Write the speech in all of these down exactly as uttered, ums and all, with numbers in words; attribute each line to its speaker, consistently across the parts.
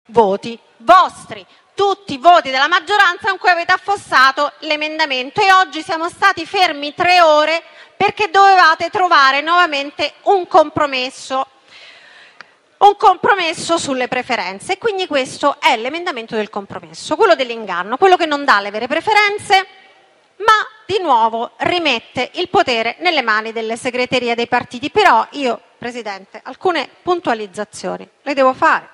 Speaker 1: voti vostri, tutti voti della maggioranza con cui avete affossato l'emendamento, e oggi siamo stati fermi tre ore perché dovevate trovare nuovamente un compromesso, un compromesso sulle preferenze. Quindi questo è l'emendamento del compromesso, quello dell'inganno, quello che non dà le vere preferenze, ma di nuovo rimette il potere nelle mani delle segreterie dei partiti. Però io, Presidente, alcune puntualizzazioni le devo fare,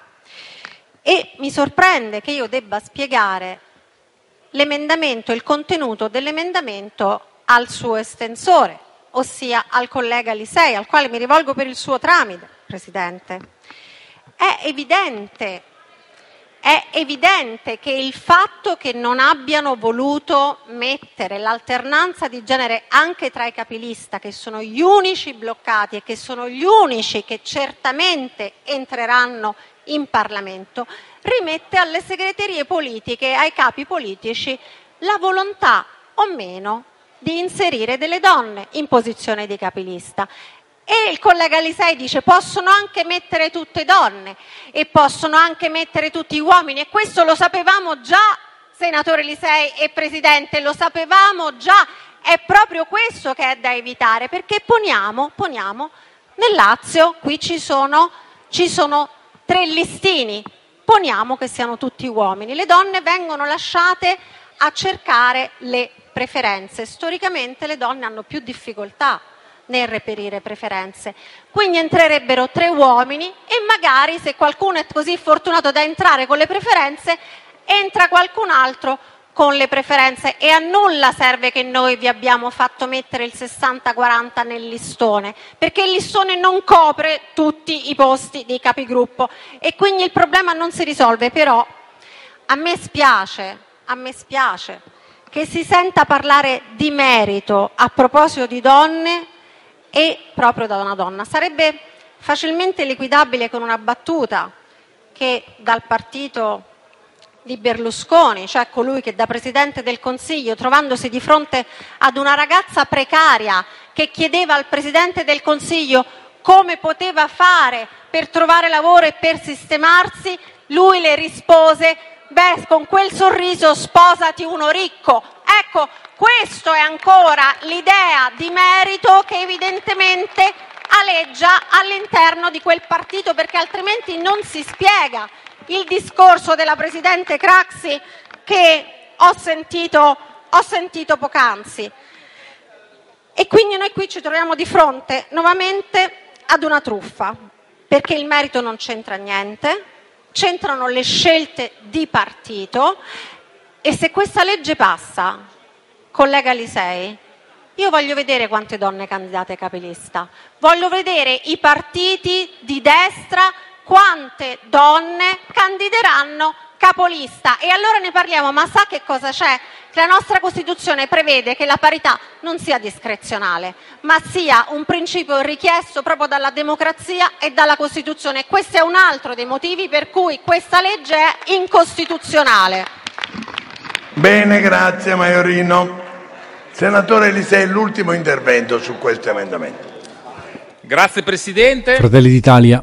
Speaker 1: e mi sorprende che io debba spiegare l'emendamento, il contenuto dell'emendamento al suo estensore, ossia al collega Lisei, al quale mi rivolgo per il suo tramite, Presidente. È evidente, è evidente che il fatto che non abbiano voluto mettere l'alternanza di genere anche tra i capilista, che sono gli unici bloccati e che sono gli unici che certamente entreranno in Parlamento, rimette alle segreterie politiche e ai capi politici la volontà o meno di inserire delle donne in posizione di capilista. E il collega Lisei dice: possono anche mettere tutte donne e possono anche mettere tutti uomini, e questo lo sapevamo già, senatore Lisei e Presidente, lo sapevamo già. È proprio questo che è da evitare, perché poniamo, poniamo nel Lazio, qui ci sono, ci sono tre listini, poniamo che siano tutti uomini, le donne vengono lasciate a cercare le preferenze. Storicamente le donne hanno più difficoltà nel reperire preferenze, quindi entrerebbero tre uomini e magari, se qualcuno è così fortunato da entrare con le preferenze, entra qualcun altro con le preferenze, e a nulla serve che noi vi abbiamo fatto mettere il sessanta quaranta nel listone, perché il listone non copre tutti i posti dei capigruppo e quindi il problema non si risolve. Però a me spiace, a me spiace che si senta parlare di merito a proposito di donne e proprio da una donna. Sarebbe facilmente liquidabile con una battuta che dal partito di Berlusconi, cioè colui che da Presidente del Consiglio, trovandosi di fronte ad una ragazza precaria che chiedeva al Presidente del Consiglio come poteva fare per trovare lavoro e per sistemarsi, lui le rispose: beh, con quel sorriso sposati uno ricco. Ecco, questo è ancora l'idea di merito che evidentemente aleggia all'interno di quel partito, perché altrimenti non si spiega il discorso della Presidente Craxi che ho sentito, ho sentito poc'anzi. E quindi noi qui ci troviamo di fronte nuovamente ad una truffa, perché il merito non c'entra niente, c'entrano le scelte di partito. E se questa legge passa, collega Lisei, io voglio vedere quante donne candidate capilista, voglio vedere i partiti di destra quante donne candideranno capolista, e allora ne parliamo. Ma sa che cosa c'è? Che la nostra Costituzione prevede che la parità non sia discrezionale, ma sia un principio richiesto proprio dalla democrazia e dalla Costituzione, e questo è un altro dei motivi per cui questa legge è incostituzionale.
Speaker 2: Bene, grazie Maiorino. Senatore Lisei, l'ultimo intervento su questo emendamento.
Speaker 3: Grazie Presidente.
Speaker 4: Fratelli d'Italia.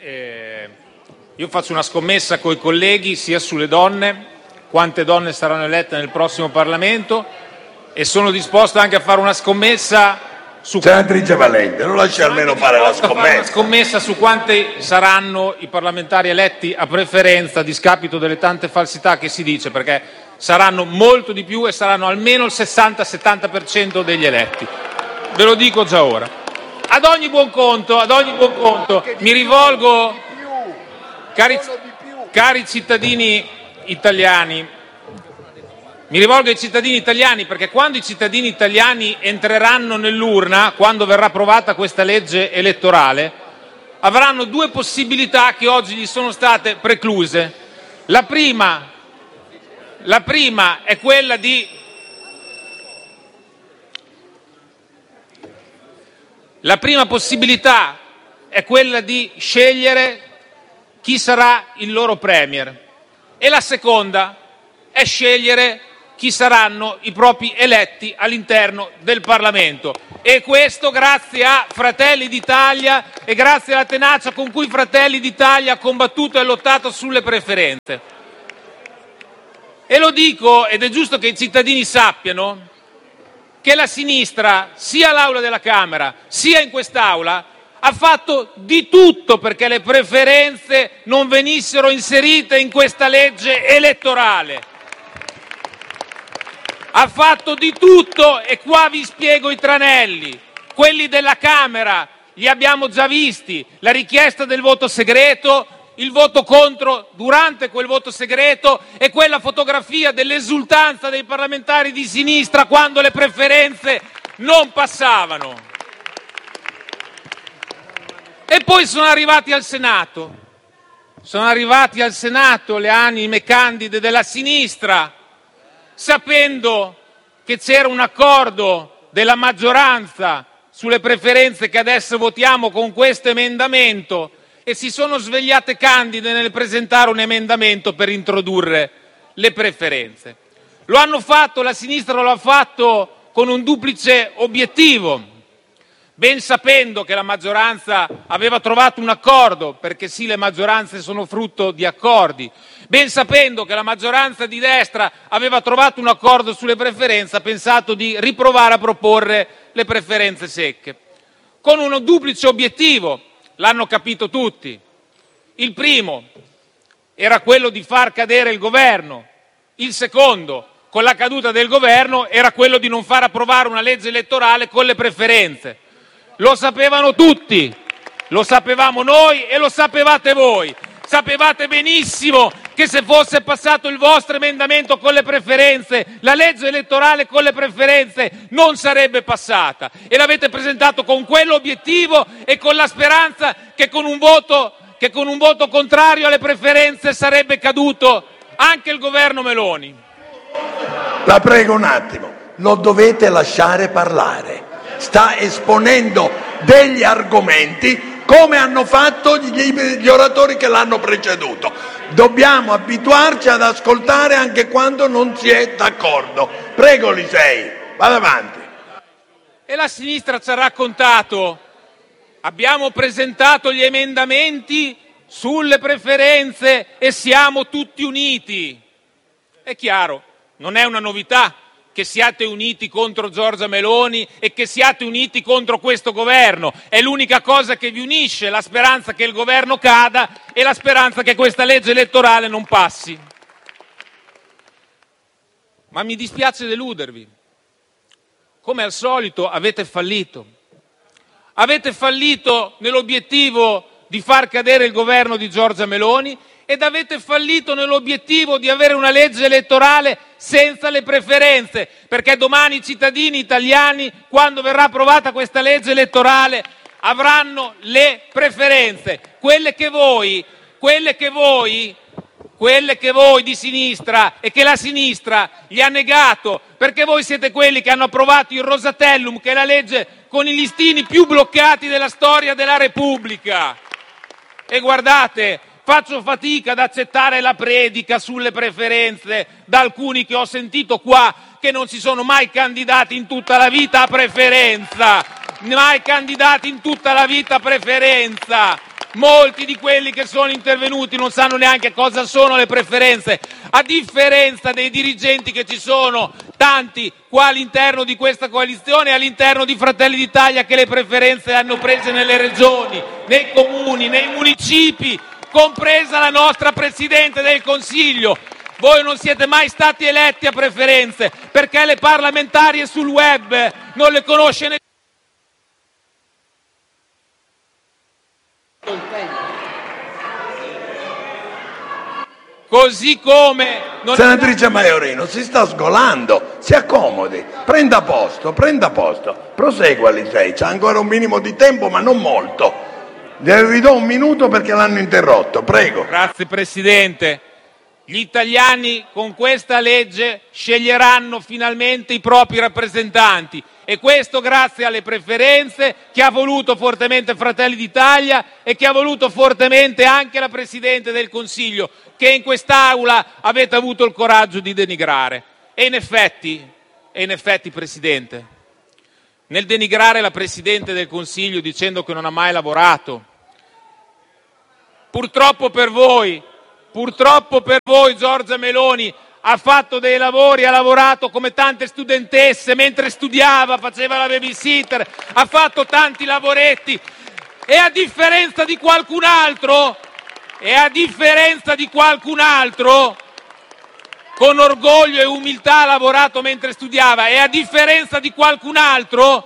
Speaker 3: Io faccio una scommessa coi colleghi sia sulle donne, quante donne saranno elette nel prossimo Parlamento, e sono disposto anche a fare una scommessa su
Speaker 2: Senatrice Valente, non lasci almeno fare la scommessa.
Speaker 3: Fare una scommessa su quanti saranno i parlamentari eletti a preferenza, a discapito delle tante falsità che si dice, perché saranno molto di più e saranno almeno il sessanta settanta per cento degli eletti. Ve lo dico già ora. Ad ogni buon conto, ad ogni buon conto, mi rivolgo, cari, cari cittadini italiani, mi rivolgo ai cittadini italiani, perché quando i cittadini italiani entreranno nell'urna, quando verrà approvata questa legge elettorale, avranno due possibilità che oggi gli sono state precluse. La prima, la prima è quella di la prima possibilità è quella di scegliere chi sarà il loro premier, e la seconda è scegliere chi saranno i propri eletti all'interno del Parlamento. E questo grazie a Fratelli d'Italia e grazie alla tenacia con cui Fratelli d'Italia ha combattuto e lottato sulle preferenze. E lo dico, ed è giusto che i cittadini sappiano, che la sinistra, sia all'Aula della Camera, sia in quest'Aula, ha fatto di tutto perché le preferenze non venissero inserite in questa legge elettorale. Ha fatto di tutto e qua vi spiego i tranelli. Quelli della Camera li abbiamo già visti, la richiesta del voto segreto, il voto contro durante quel voto segreto e quella fotografia dell'esultanza dei parlamentari di sinistra quando le preferenze non passavano. E poi sono arrivati al Senato, sono arrivati al Senato le anime candide della sinistra, sapendo che c'era un accordo della maggioranza sulle preferenze che adesso votiamo con questo emendamento, e si sono svegliate candide nel presentare un emendamento per introdurre le preferenze. Lo hanno fatto, la sinistra lo ha fatto con un duplice obiettivo, ben sapendo che la maggioranza aveva trovato un accordo, perché sì, le maggioranze sono frutto di accordi, ben sapendo che la maggioranza di destra aveva trovato un accordo sulle preferenze, ha pensato di riprovare a proporre le preferenze secche, con un duplice obiettivo, l'hanno capito tutti. Il primo era quello di far cadere il governo, il secondo, con la caduta del governo, era quello di non far approvare una legge elettorale con le preferenze. Lo sapevano tutti, lo sapevamo noi e lo sapevate voi. Sapevate benissimo che se fosse passato il vostro emendamento con le preferenze, la legge elettorale con le preferenze non sarebbe passata, e l'avete presentato con quell'obiettivo e con la speranza che con un voto, che con un voto contrario alle preferenze sarebbe caduto anche il governo Meloni.
Speaker 2: La prego un attimo, lo dovete lasciare parlare. Sta esponendo degli argomenti come hanno fatto gli, gli oratori che l'hanno preceduto. Dobbiamo abituarci ad ascoltare anche quando non si è d'accordo. Prego Lisei, vada avanti.
Speaker 3: E la sinistra ci ha raccontato: abbiamo presentato gli emendamenti sulle preferenze e siamo tutti uniti. È chiaro, non è una novità che siate uniti contro Giorgia Meloni e che siate uniti contro questo governo. È l'unica cosa che vi unisce, la speranza che il governo cada e la speranza che questa legge elettorale non passi. Ma mi dispiace deludervi. Come al solito avete fallito. Avete fallito nell'obiettivo di far cadere il governo di Giorgia Meloni ed avete fallito nell'obiettivo di avere una legge elettorale senza le preferenze, perché domani i cittadini italiani, quando verrà approvata questa legge elettorale, avranno le preferenze, quelle che voi, quelle che voi, quelle che voi di sinistra e che la sinistra gli ha negato, perché voi siete quelli che hanno approvato il Rosatellum, che è la legge con i listini più bloccati della storia della Repubblica. E guardate, faccio fatica ad accettare la predica sulle preferenze da alcuni che ho sentito qua, che non si sono mai candidati in tutta la vita a preferenza, mai candidati in tutta la vita a preferenza. Molti di quelli che sono intervenuti non sanno neanche cosa sono le preferenze, a differenza dei dirigenti che ci sono, tanti qua all'interno di questa coalizione e all'interno di Fratelli d'Italia, che le preferenze le hanno prese nelle regioni, nei comuni, nei municipi, compresa la nostra Presidente del Consiglio. Voi non siete mai stati eletti a preferenze perché le parlamentarie sul web non le conosce nessuno. Così come non
Speaker 2: Senatrice Maiorino, si sta sgolando, si accomodi, prenda posto, prenda posto, prosegua Lisei, c'ha ancora un minimo di tempo ma non molto. Le ridò un minuto perché l'hanno interrotto, prego.
Speaker 3: Grazie Presidente. Gli italiani con questa legge sceglieranno finalmente i propri rappresentanti, e questo grazie alle preferenze che ha voluto fortemente Fratelli d'Italia e che ha voluto fortemente anche la Presidente del Consiglio, che in quest'Aula avete avuto il coraggio di denigrare. E in effetti, e in effetti, Presidente, nel denigrare la Presidente del Consiglio dicendo che non ha mai lavorato, purtroppo per voi, purtroppo per voi Giorgia Meloni ha fatto dei lavori, ha lavorato come tante studentesse mentre studiava, faceva la babysitter, ha fatto tanti lavoretti e a differenza di qualcun altro, e a differenza di qualcun altro, con orgoglio e umiltà ha lavorato mentre studiava, e a differenza di qualcun altro,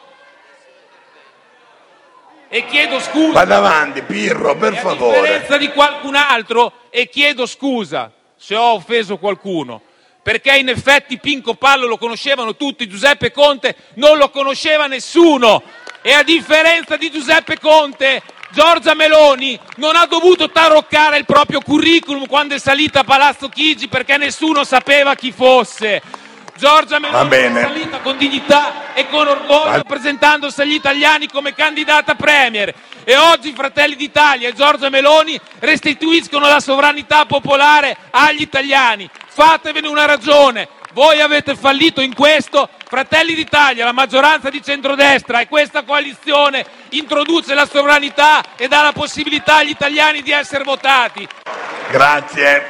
Speaker 3: e chiedo scusa.
Speaker 2: Vada avanti, Pirro, per
Speaker 3: e
Speaker 2: favore.
Speaker 3: A differenza di qualcun altro, e chiedo scusa se ho offeso qualcuno, perché in effetti Pinco Pallo lo conoscevano tutti, Giuseppe Conte non lo conosceva nessuno, e a differenza di Giuseppe Conte, Giorgia Meloni non ha dovuto taroccare il proprio curriculum quando è salita a Palazzo Chigi perché nessuno sapeva chi fosse. Giorgia Meloni è salita con dignità e con orgoglio, rappresentandosi agli italiani come candidata premier. E oggi Fratelli d'Italia e Giorgia Meloni restituiscono la sovranità popolare agli italiani. Fatevene una ragione. Voi avete fallito in questo. Fratelli d'Italia, la maggioranza di centrodestra e questa coalizione introduce la sovranità e dà la possibilità agli italiani di essere votati.
Speaker 2: Grazie.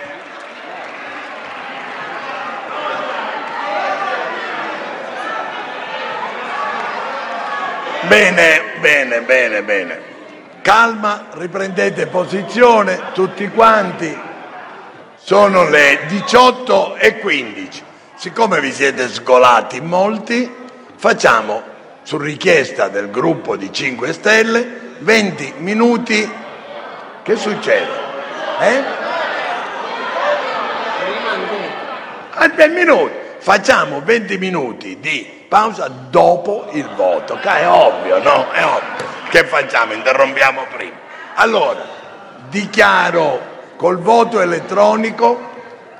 Speaker 2: Bene, bene, bene, bene. Calma, riprendete posizione tutti quanti. Sono le diciotto e quindici. Siccome vi siete sgolati molti, facciamo, su richiesta del gruppo di cinque Stelle, venti minuti. Che succede? Eh? venti minuti. Facciamo venti minuti di pausa dopo il voto, che è ovvio, no? È ovvio. Che facciamo? Interrompiamo prima. Allora, dichiaro col voto elettronico.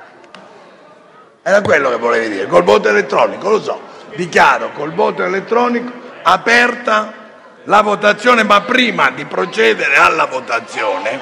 Speaker 2: Era quello che volevi dire, col voto elettronico, lo so. Dichiaro col voto elettronico aperta la votazione, ma prima di procedere alla votazione,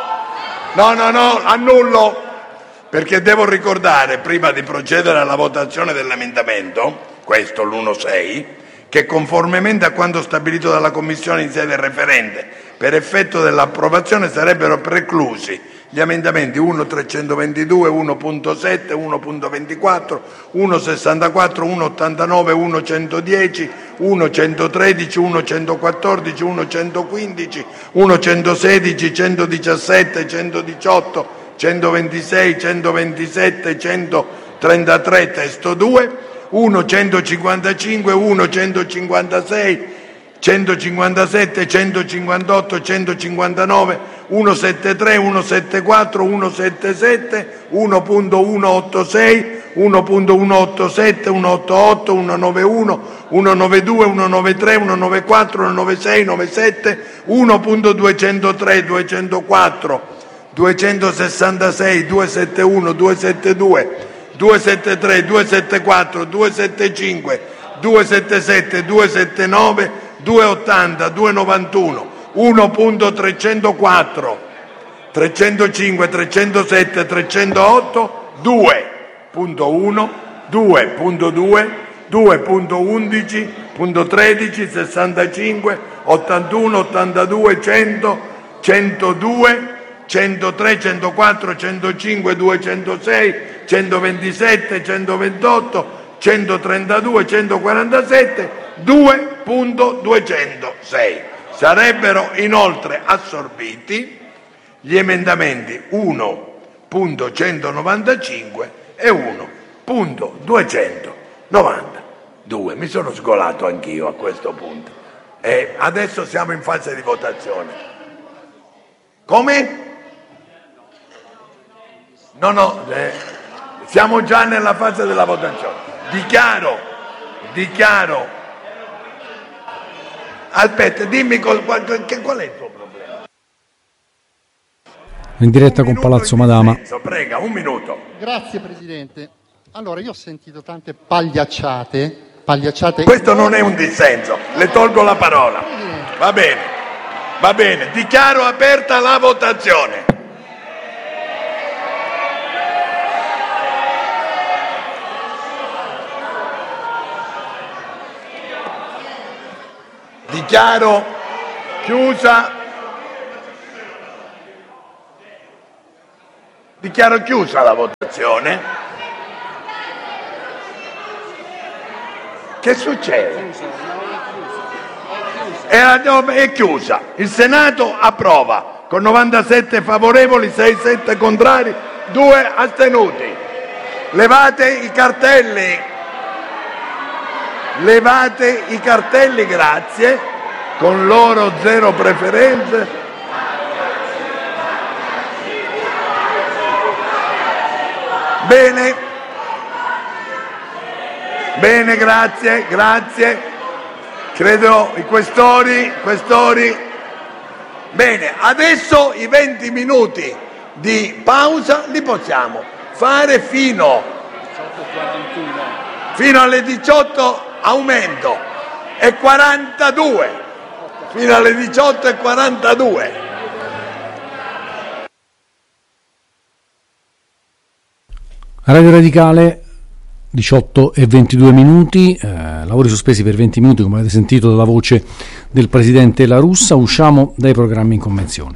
Speaker 2: no, no, no, annullo, perché devo ricordare, prima di procedere alla votazione dell'emendamento, questo l'uno sei, che conformemente a quanto stabilito dalla Commissione in sede referente, per effetto dell'approvazione sarebbero preclusi gli emendamenti uno punto trecentoventidue, uno punto sette, uno punto ventiquattro, uno punto sessantaquattro, uno punto ottantanove, uno punto centodieci, uno punto centotredici, uno punto centoquattordici, uno punto centoquindici, uno punto centosedici, centodiciassette, centodiciotto, centoventisei, centoventisette, centotrentatré testo due, uno centocinquantacinque, uno centocinquantasei, centocinquantasette, centocinquantotto, centocinquantanove, centosettantatré, centosettantaquattro, centosettantasette, uno punto centoottantasei, uno punto centoottantasette, centottantotto, centonovantuno, centonovantadue, centonovantatré, centonovantaquattro, centonovantasei, centonovantasette, uno punto duecentotre, duecentoquattro, duecentosessantasei, duecentosettantuno, duecentosettantadue, duecentosettantatré, duecentosettantaquattro, duecentosettantacinque, duecentosettantasette, duecentosettantanove, duecentottanta, duecentonovantuno, uno punto trecentoquattro, trecentocinque, trecentosette, trecentootto, due punto uno, due punto due, due punto undici, punto tredici, sessantacinque, ottantuno, ottantadue, cento, centodue, centotre, centoquattro, centocinque, duecentosei, centoventisette, centoventotto, centotrentadue, centoquarantasette, due punto duecentosei. Sarebbero inoltre assorbiti gli emendamenti uno punto centonovantacinque e uno punto duecentonovantadue. Mi sono sgolato anch'io a questo punto. E adesso siamo in fase di votazione. Come? No, no, eh, siamo già nella fase della votazione. Dichiaro, dichiaro. Aspetta, dimmi qual, qual, qual è il tuo problema?
Speaker 4: In diretta con Palazzo Madama.
Speaker 2: Prega, un minuto.
Speaker 5: Grazie Presidente. Allora, io ho sentito tante pagliacciate. pagliacciate.
Speaker 2: Questo non è un dissenso, le tolgo la parola. Va bene, va bene. Dichiaro aperta la votazione. Dichiaro chiusa. Dichiaro chiusa la votazione. Che succede? È, è chiusa. Il Senato approva con novantasette favorevoli, sei sette contrari, due astenuti. Levate i cartelli. Levate i cartelli, grazie. Con loro zero preferenze. Bene, bene, grazie, grazie. Credo i questori, questori. Bene, adesso i venti minuti di pausa li possiamo fare fino, fino alle diciotto, aumento, e quarantadue, fino alle diciotto e quarantadue.
Speaker 4: Radio Radicale, diciotto e ventidue minuti, eh, lavori sospesi per venti minuti, come avete sentito dalla voce del presidente La Russa. Usciamo dai programmi in convenzione.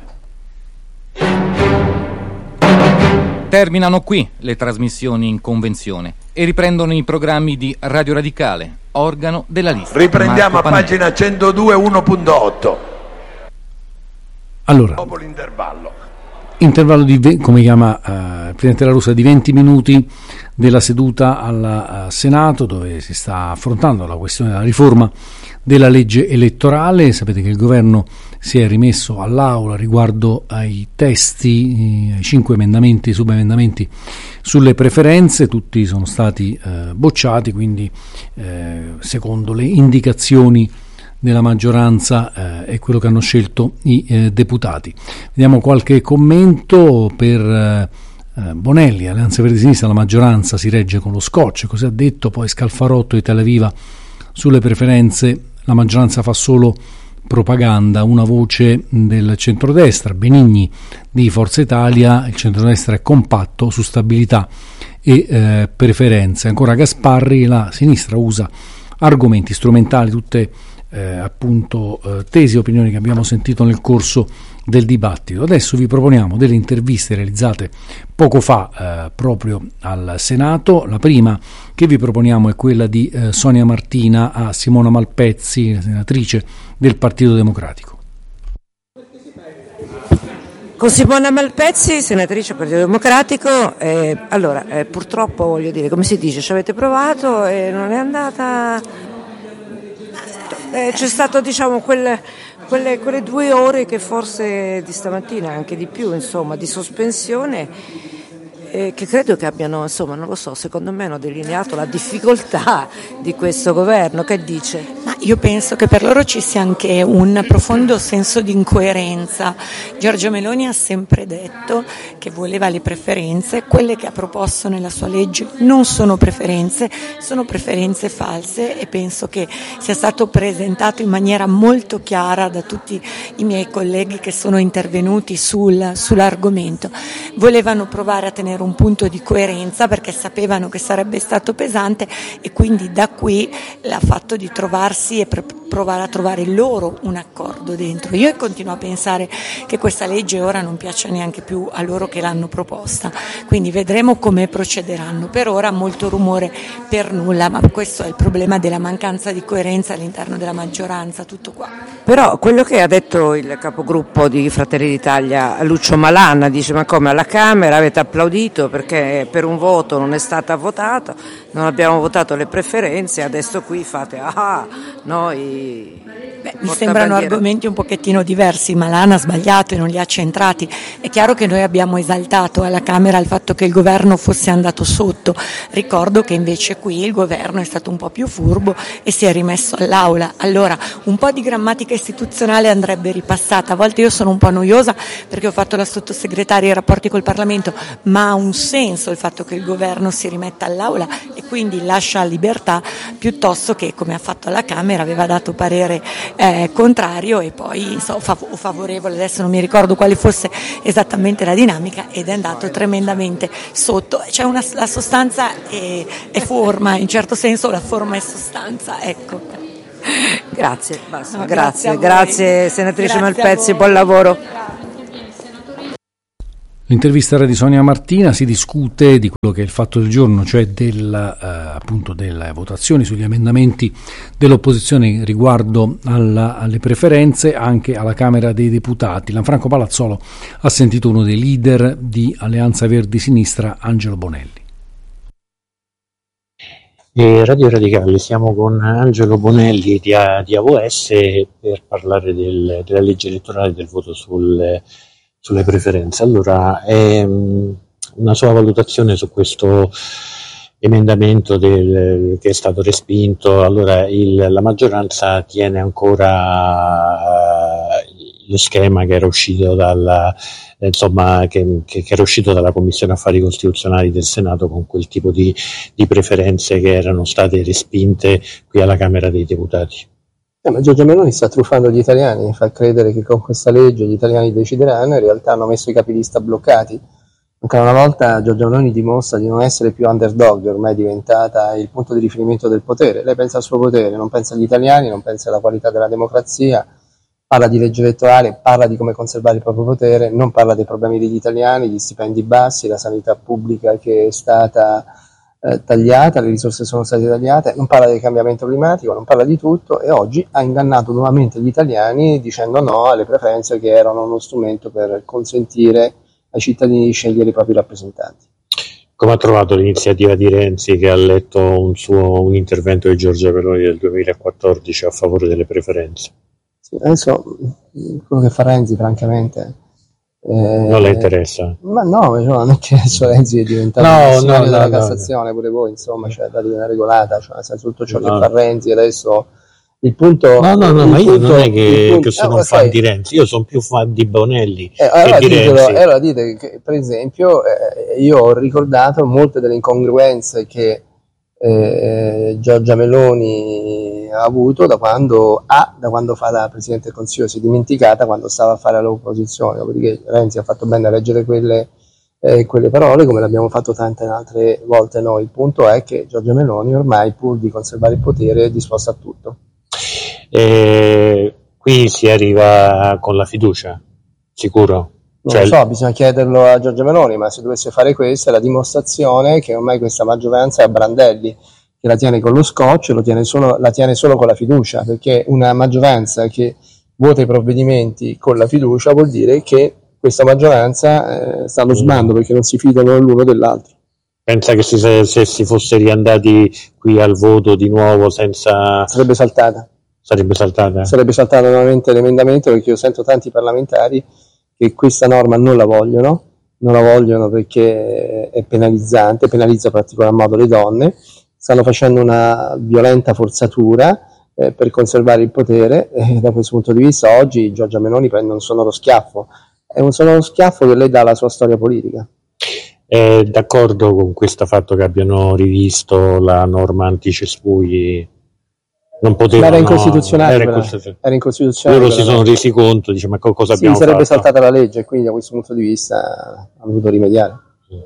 Speaker 6: Terminano qui le trasmissioni in convenzione e riprendono i programmi di Radio Radicale, organo della lista.
Speaker 2: Riprendiamo Marco a Panelli. Pagina centodue uno punto otto.
Speaker 4: Allora,
Speaker 2: dopo l'intervallo.
Speaker 4: Intervallo di, come chiama uh, il Presidente La Russa, di venti minuti della seduta al uh, Senato, dove si sta affrontando la questione della riforma della legge elettorale. Sapete che il governo si è rimesso all'Aula riguardo ai testi, eh, ai cinque emendamenti e subemendamenti sulle preferenze. Tutti sono stati eh, bocciati, quindi eh, secondo le indicazioni della maggioranza eh, è quello che hanno scelto i eh, deputati. Vediamo qualche commento per eh, Bonelli. Alleanza Verdi Sinistra, la maggioranza si regge con lo scotch, così ha detto. Poi Scalfarotto, Italia Viva, sulle preferenze la maggioranza fa solo propaganda. Una voce del centrodestra, Benigni di Forza Italia, il centrodestra è compatto su stabilità e eh, preferenze. Ancora Gasparri, la sinistra usa argomenti strumentali, tutte Eh, appunto eh, tesi e opinioni che abbiamo sentito nel corso del dibattito. Adesso vi proponiamo delle interviste realizzate poco fa eh, proprio al Senato. La prima che vi proponiamo è quella di eh, Sonia Martina a Simona Malpezzi, senatrice del Partito Democratico.
Speaker 7: Con Simona Malpezzi, senatrice del Partito Democratico. Eh, allora, eh, purtroppo, voglio dire, come si dice, ci avete provato e non è andata. Eh, c'è stato, diciamo, quelle, quelle, quelle due ore che forse di stamattina, anche di più, insomma, di sospensione, eh, che credo che abbiano, insomma, non lo so, secondo me hanno delineato la difficoltà di questo governo. Che dice?
Speaker 8: Ma io penso che per loro ci sia anche un profondo senso di incoerenza. Giorgia Meloni ha sempre detto che voleva le preferenze, quelle che ha proposto nella sua legge non sono preferenze, sono preferenze false, e penso che sia stato presentato in maniera molto chiara da tutti i miei colleghi che sono intervenuti sul, sull'argomento. Volevano provare a tenere un punto di coerenza perché sapevano che sarebbe stato pesante, e quindi da qui l'ha fatto di trovarsi e per provare a trovare loro un accordo dentro. Io continuo a pensare che questa legge ora non piaccia neanche più a loro che l'hanno proposta, quindi vedremo come procederanno. Per ora molto rumore per nulla, ma questo è il problema della mancanza di coerenza all'interno della maggioranza, tutto qua.
Speaker 7: Però quello che ha detto il capogruppo di Fratelli d'Italia, Lucio Malan, dice: ma come, alla Camera avete applaudito perché per un voto non è stata votata, non abbiamo votato le preferenze, adesso qui fate ah, noi.
Speaker 8: Beh, mi sembrano argomenti un pochettino diversi. Malan ha sbagliato e non li ha centrati. È chiaro che noi abbiamo esaltato alla Camera il fatto che il governo fosse andato sotto. Ricordo che invece qui il governo è stato un po' più furbo e si è rimesso all'aula. Allora, un po' di grammatica istituzionale andrebbe ripassata. A volte io sono un po' noiosa perché ho fatto la sottosegretaria ai rapporti col Parlamento, ma ha un senso il fatto che il governo si rimetta all'aula e quindi lascia libertà, piuttosto che, come ha fatto alla Camera, aveva dato parere eh, contrario e poi so, fav- favorevole. Adesso non mi ricordo quale fosse esattamente la dinamica, ed è andato tremendamente sotto. C'è una, la sostanza è, è forma, in certo senso la forma è sostanza, ecco.
Speaker 7: Grazie, basta.
Speaker 8: No,
Speaker 7: grazie,
Speaker 8: grazie,
Speaker 7: grazie senatrice
Speaker 8: Grazie
Speaker 7: Malpezzi, buon lavoro.
Speaker 4: L'intervista era di Sonia Martina, si discute di quello che è il fatto del giorno, cioè del, eh, appunto delle votazioni sugli emendamenti dell'opposizione riguardo alla, alle preferenze anche alla Camera dei Deputati. Lanfranco Palazzolo ha sentito uno dei leader di Alleanza Verdi Sinistra, Angelo Bonelli.
Speaker 9: E Radio Radicale, siamo con Angelo Bonelli di, di A V S per parlare del, della legge elettorale, del voto sul sulle preferenze. Allora, ehm, una sua valutazione su questo emendamento del, che è stato respinto. Allora, il, la maggioranza tiene ancora uh, lo schema che era uscito dalla eh, insomma che, che, che era uscito dalla Commissione Affari Costituzionali del Senato, con quel tipo di, di preferenze che erano state respinte qui alla Camera dei Deputati.
Speaker 10: Eh, ma Giorgia Meloni sta truffando gli italiani, fa credere che con questa legge gli italiani decideranno, in realtà hanno messo i capilista bloccati. Ancora una volta Giorgia Meloni dimostra di non essere più underdog, ormai è diventata il punto di riferimento del potere. Lei pensa al suo potere, non pensa agli italiani, non pensa alla qualità della democrazia, parla di legge elettorale, parla di come conservare il proprio potere, non parla dei problemi degli italiani, gli stipendi bassi, la sanità pubblica che è stata Eh, tagliata, le risorse sono state tagliate, non parla del cambiamento climatico, non parla di tutto, e oggi ha ingannato nuovamente gli italiani dicendo no alle preferenze che erano uno strumento per consentire ai cittadini di scegliere i propri rappresentanti.
Speaker 9: Come ha trovato l'iniziativa di Renzi, che ha letto un, suo, un intervento di Giorgia Meloni del duemilaquattordici a favore delle preferenze?
Speaker 10: Sì, adesso quello che fa Renzi francamente Eh,
Speaker 9: non le interessa,
Speaker 10: ma no, non è che adesso Renzi è diventato
Speaker 9: no,
Speaker 10: il signore
Speaker 9: no,
Speaker 10: della
Speaker 9: no,
Speaker 10: Cassazione, no. Pure voi insomma, cioè date una regolata, cioè nel senso, tutto ciò
Speaker 9: no.
Speaker 10: che fa Renzi adesso il punto
Speaker 9: no no no ma io
Speaker 10: punto,
Speaker 9: non è che,
Speaker 10: punto,
Speaker 9: che sono
Speaker 10: eh,
Speaker 9: un fan
Speaker 10: okay.
Speaker 9: di Renzi, io sono più fan di Bonelli
Speaker 10: eh, allora,
Speaker 9: che di
Speaker 10: ditelo,
Speaker 9: Renzi.
Speaker 10: allora dite che per esempio eh, io ho ricordato molte delle incongruenze che eh, Giorgia Meloni ha avuto da quando ha, da quando fa la Presidente del Consiglio. Si è dimenticata quando stava a fare l'opposizione, dopodiché Renzi ha fatto bene a leggere quelle, eh, quelle parole, come l'abbiamo fatto tante altre volte noi. Il punto è che Giorgia Meloni ormai, pur di conservare il potere, è disposta a tutto.
Speaker 9: E qui si arriva con la fiducia, sicuro?
Speaker 10: Non
Speaker 9: cioè,
Speaker 10: lo so, bisogna chiederlo a Giorgia Meloni, ma se dovesse fare questo è la dimostrazione che ormai questa maggioranza è a brandelli, che la tiene con lo scotch, lo tiene solo, la tiene solo con la fiducia, perché una maggioranza che vota i provvedimenti con la fiducia vuol dire che questa maggioranza eh, sta allo sbando, perché non si fidano l'uno dell'altro.
Speaker 9: Pensa che si, se, se si fosse riandati qui al voto di nuovo senza...
Speaker 10: Sarebbe saltata.
Speaker 9: Sarebbe saltata?
Speaker 10: Sarebbe saltato nuovamente l'emendamento, perché io sento tanti parlamentari che questa norma non la vogliono, non la vogliono perché è penalizzante, penalizza in particolar modo le donne, stanno facendo una violenta forzatura eh, per conservare il potere, e da questo punto di vista oggi Giorgia Meloni prende un sonoro schiaffo, è un sonoro schiaffo che lei dà alla sua storia politica.
Speaker 9: È d'accordo con questo fatto che abbiano rivisto la norma anticespugli? Non potevano,
Speaker 10: Ma era incostituzionale,
Speaker 9: era,
Speaker 10: quella,
Speaker 9: incostituzionale.
Speaker 10: era incostituzionale.
Speaker 9: Loro si sono resi conto, dice, ma cosa
Speaker 10: sì,
Speaker 9: abbiamo
Speaker 10: sarebbe
Speaker 9: fatto?
Speaker 10: saltata la legge, quindi da questo punto di vista ha dovuto rimediare.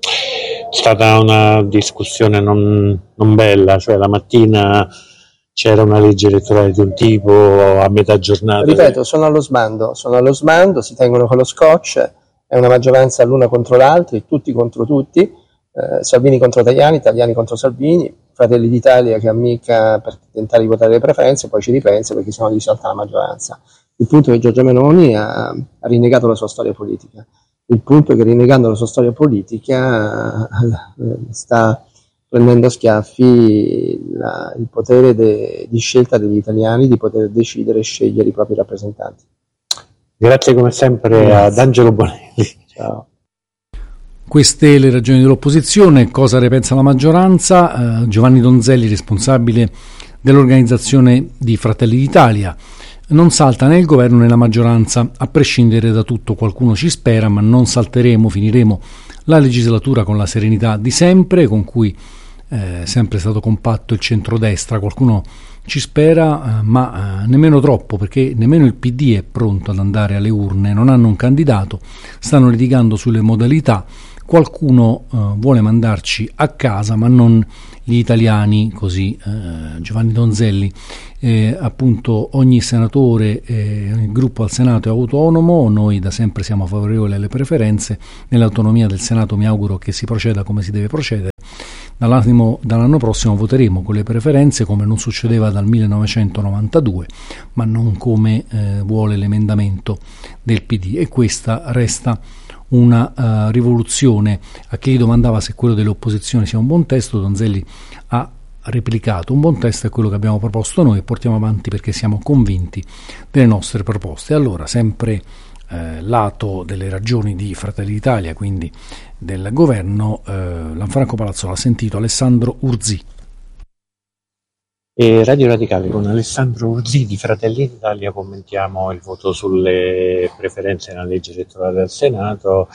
Speaker 9: È stata una discussione non, non bella, cioè la mattina c'era una legge elettorale di un tipo, a metà giornata...
Speaker 10: Ripeto, sono allo sbando, sono allo sbando, si tengono con lo scotch, è una maggioranza l'una contro l'altra, tutti contro tutti, eh, Salvini contro Tajani, Tajani contro Salvini, Fratelli d'Italia che ammicca per tentare di votare le preferenze, poi ci ripensa perché sennò gli salta la maggioranza. Il punto è che Giorgia Meloni ha, ha rinnegato la sua storia politica. Il punto è che rinnegando la sua storia politica eh, sta prendendo a schiaffi la, il potere de, di scelta degli italiani di poter decidere e scegliere i propri rappresentanti.
Speaker 9: Grazie come sempre. Grazie. Ad Angelo Bonelli.
Speaker 10: Ciao.
Speaker 4: Queste le ragioni dell'opposizione. Cosa ne pensa la maggioranza? Eh, Giovanni Donzelli, responsabile dell'organizzazione di Fratelli d'Italia: non salta né il governo né la maggioranza, a prescindere da tutto. Qualcuno ci spera, ma non salteremo, finiremo la legislatura con la serenità di sempre, con cui è eh, sempre stato compatto il centrodestra. Qualcuno ci spera, eh, ma eh, nemmeno troppo, perché nemmeno il P D è pronto ad andare alle urne, non hanno un candidato, stanno litigando sulle modalità. qualcuno eh, vuole mandarci a casa, ma non gli italiani, così eh, Giovanni Donzelli. Eh, appunto ogni senatore, eh, il gruppo al Senato è autonomo, noi da sempre siamo favorevoli alle preferenze, nell'autonomia del Senato mi auguro che si proceda come si deve procedere. Dall'anno, dall'anno prossimo voteremo con le preferenze come non succedeva dal millenovecentonovantadue, ma non come eh, vuole l'emendamento del P D, e questa resta una uh, rivoluzione. A chi gli domandava se quello delle opposizioni sia un buon testo, Donzelli ha replicato: un buon testo è quello che abbiamo proposto noi e portiamo avanti perché siamo convinti delle nostre proposte. Allora, sempre eh, lato delle ragioni di Fratelli d'Italia, quindi del governo, eh, Lanfranco Palazzo l'ha sentito Alessandro Urzì.
Speaker 9: E Radio Radicale con Alessandro Urzì di Fratelli d'Italia commentiamo il voto sulle preferenze nella legge elettorale al Senato.